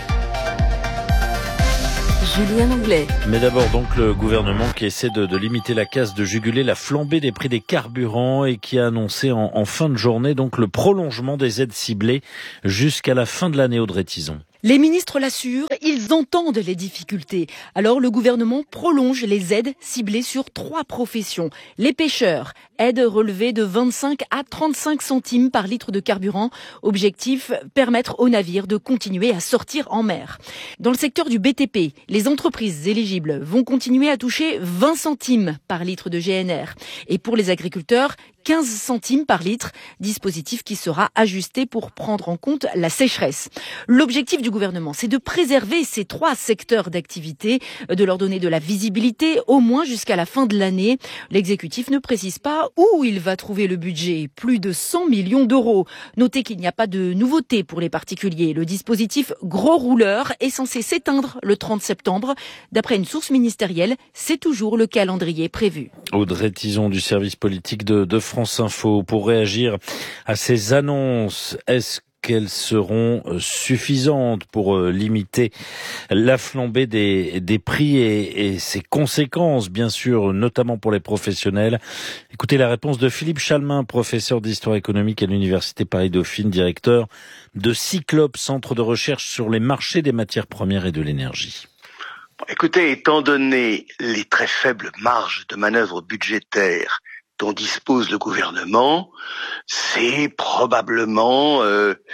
Julien Langlais. Mais d'abord donc le gouvernement qui essaie de limiter la casse, de juguler la flambée des prix des carburants et qui a annoncé en fin de journée donc le prolongement des aides ciblées jusqu'à la fin de l'année. Audrey Tison. Les ministres l'assurent, ils entendent les difficultés. Alors le gouvernement prolonge les aides ciblées sur 3 professions. Les pêcheurs, aides relevées de 25 à 35 centimes par litre de carburant. Objectif, permettre aux navires de continuer à sortir en mer. Dans le secteur du BTP, les entreprises éligibles vont continuer à toucher 20 centimes par litre de GNR. Et pour les agriculteurs, 15 centimes par litre, dispositif qui sera ajusté pour prendre en compte la sécheresse. L'objectif du gouvernement, c'est de préserver ces 3 secteurs d'activité, de leur donner de la visibilité, au moins jusqu'à la fin de l'année. L'exécutif ne précise pas où il va trouver le budget, plus de 100 millions d'euros. Notez qu'il n'y a pas de nouveauté pour les particuliers. Le dispositif gros rouleur est censé s'éteindre le 30 septembre. D'après une source ministérielle, c'est toujours le calendrier prévu. Audrey Tison du service politique de France Info. Pour réagir à ces annonces, est-ce qu'elles seront suffisantes pour limiter la flambée des prix et ses conséquences, bien sûr, notamment pour les professionnels? Écoutez la réponse de Philippe Chalmin, professeur d'histoire économique à l'université Paris-Dauphine, directeur de Cyclope, centre de recherche sur les marchés des matières premières et de l'énergie. Écoutez, étant donné les très faibles marges de manœuvre budgétaires dont dispose le gouvernement, c'est probablement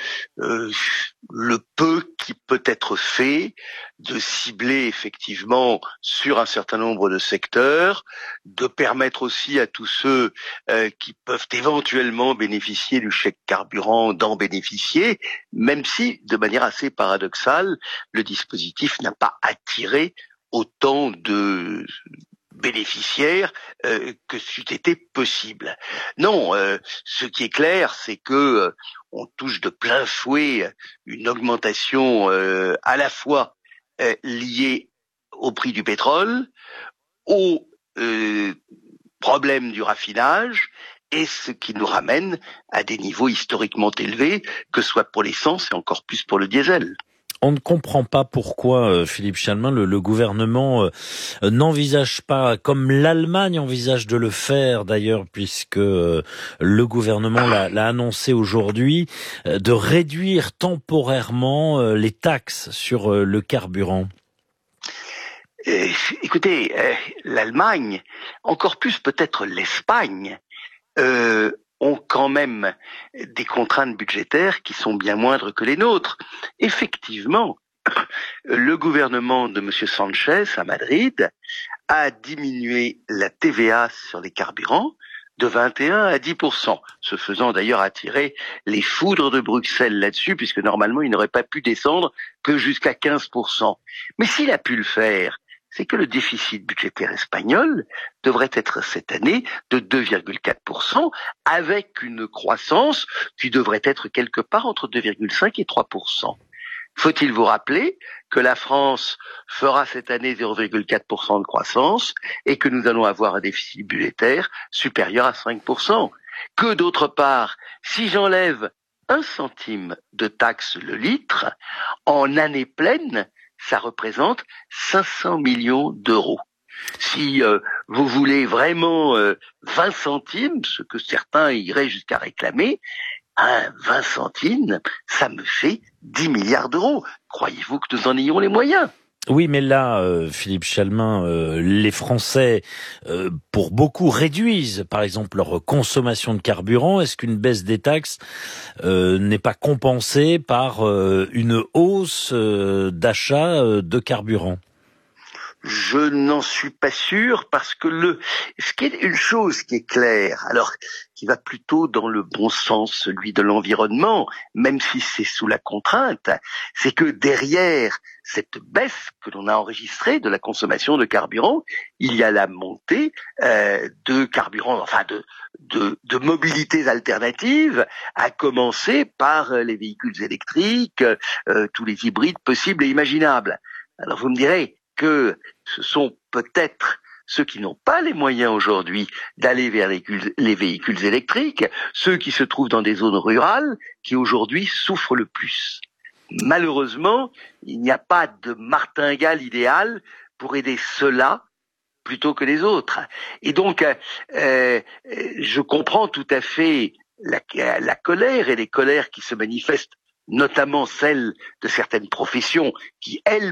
le peu qui peut être fait de cibler effectivement sur un certain nombre de secteurs, de permettre aussi à tous ceux qui peuvent éventuellement bénéficier du chèque carburant d'en bénéficier, même si, de manière assez paradoxale, le dispositif n'a pas attiré autant de bénéficiaires que c'eût été possible. Non, ce qui est clair, c'est que on touche de plein fouet une augmentation à la fois liée au prix du pétrole, au problème du raffinage, et ce qui nous ramène à des niveaux historiquement élevés, que ce soit pour l'essence et encore plus pour le diesel. On ne comprend pas pourquoi, Philippe Chalmin, le gouvernement n'envisage pas, comme l'Allemagne envisage de le faire d'ailleurs, puisque le gouvernement l'a annoncé aujourd'hui, de réduire temporairement les taxes sur le carburant. Écoutez, l'Allemagne, encore plus peut-être l'Espagne, ont quand même des contraintes budgétaires qui sont bien moindres que les nôtres. Effectivement, le gouvernement de M. Sanchez à Madrid a diminué la TVA sur les carburants de 21 à 10%, se faisant d'ailleurs attirer les foudres de Bruxelles là-dessus, puisque normalement il n'aurait pas pu descendre que jusqu'à 15%. Mais s'il a pu le faire, c'est que le déficit budgétaire espagnol devrait être cette année de 2,4%, avec une croissance qui devrait être quelque part entre 2,5 et 3%. Faut-il vous rappeler que la France fera cette année 0,4% de croissance et que nous allons avoir un déficit budgétaire supérieur à 5%. Que d'autre part, si j'enlève 1 centime de taxe le litre, en année pleine, ça représente 500 millions d'euros. Si vous voulez vraiment 20 centimes, ce que certains iraient jusqu'à réclamer, 20 centimes, ça me fait 10 milliards d'euros. Croyez-vous que nous en ayons les moyens ? Oui, mais là, Philippe Chalmin, les Français, pour beaucoup, réduisent, par exemple, leur consommation de carburant. Est-ce qu'une baisse des taxes n'est pas compensée par une hausse d'achat de carburant ? Je n'en suis pas sûr, parce que ce qui est une chose qui est claire, alors qui va plutôt dans le bon sens, celui de l'environnement, même si c'est sous la contrainte, c'est que derrière cette baisse que l'on a enregistrée de la consommation de carburant, il y a la montée de carburant, enfin de mobilités alternatives, à commencer par les véhicules électriques, tous les hybrides possibles et imaginables. Alors vous me direz que ce sont peut-être ceux qui n'ont pas les moyens aujourd'hui d'aller vers les véhicules électriques, ceux qui se trouvent dans des zones rurales, qui aujourd'hui souffrent le plus. Malheureusement, il n'y a pas de martingale idéale pour aider ceux-là plutôt que les autres. Et donc, je comprends tout à fait la colère et les colères qui se manifestent, notamment celles de certaines professions qui, elles,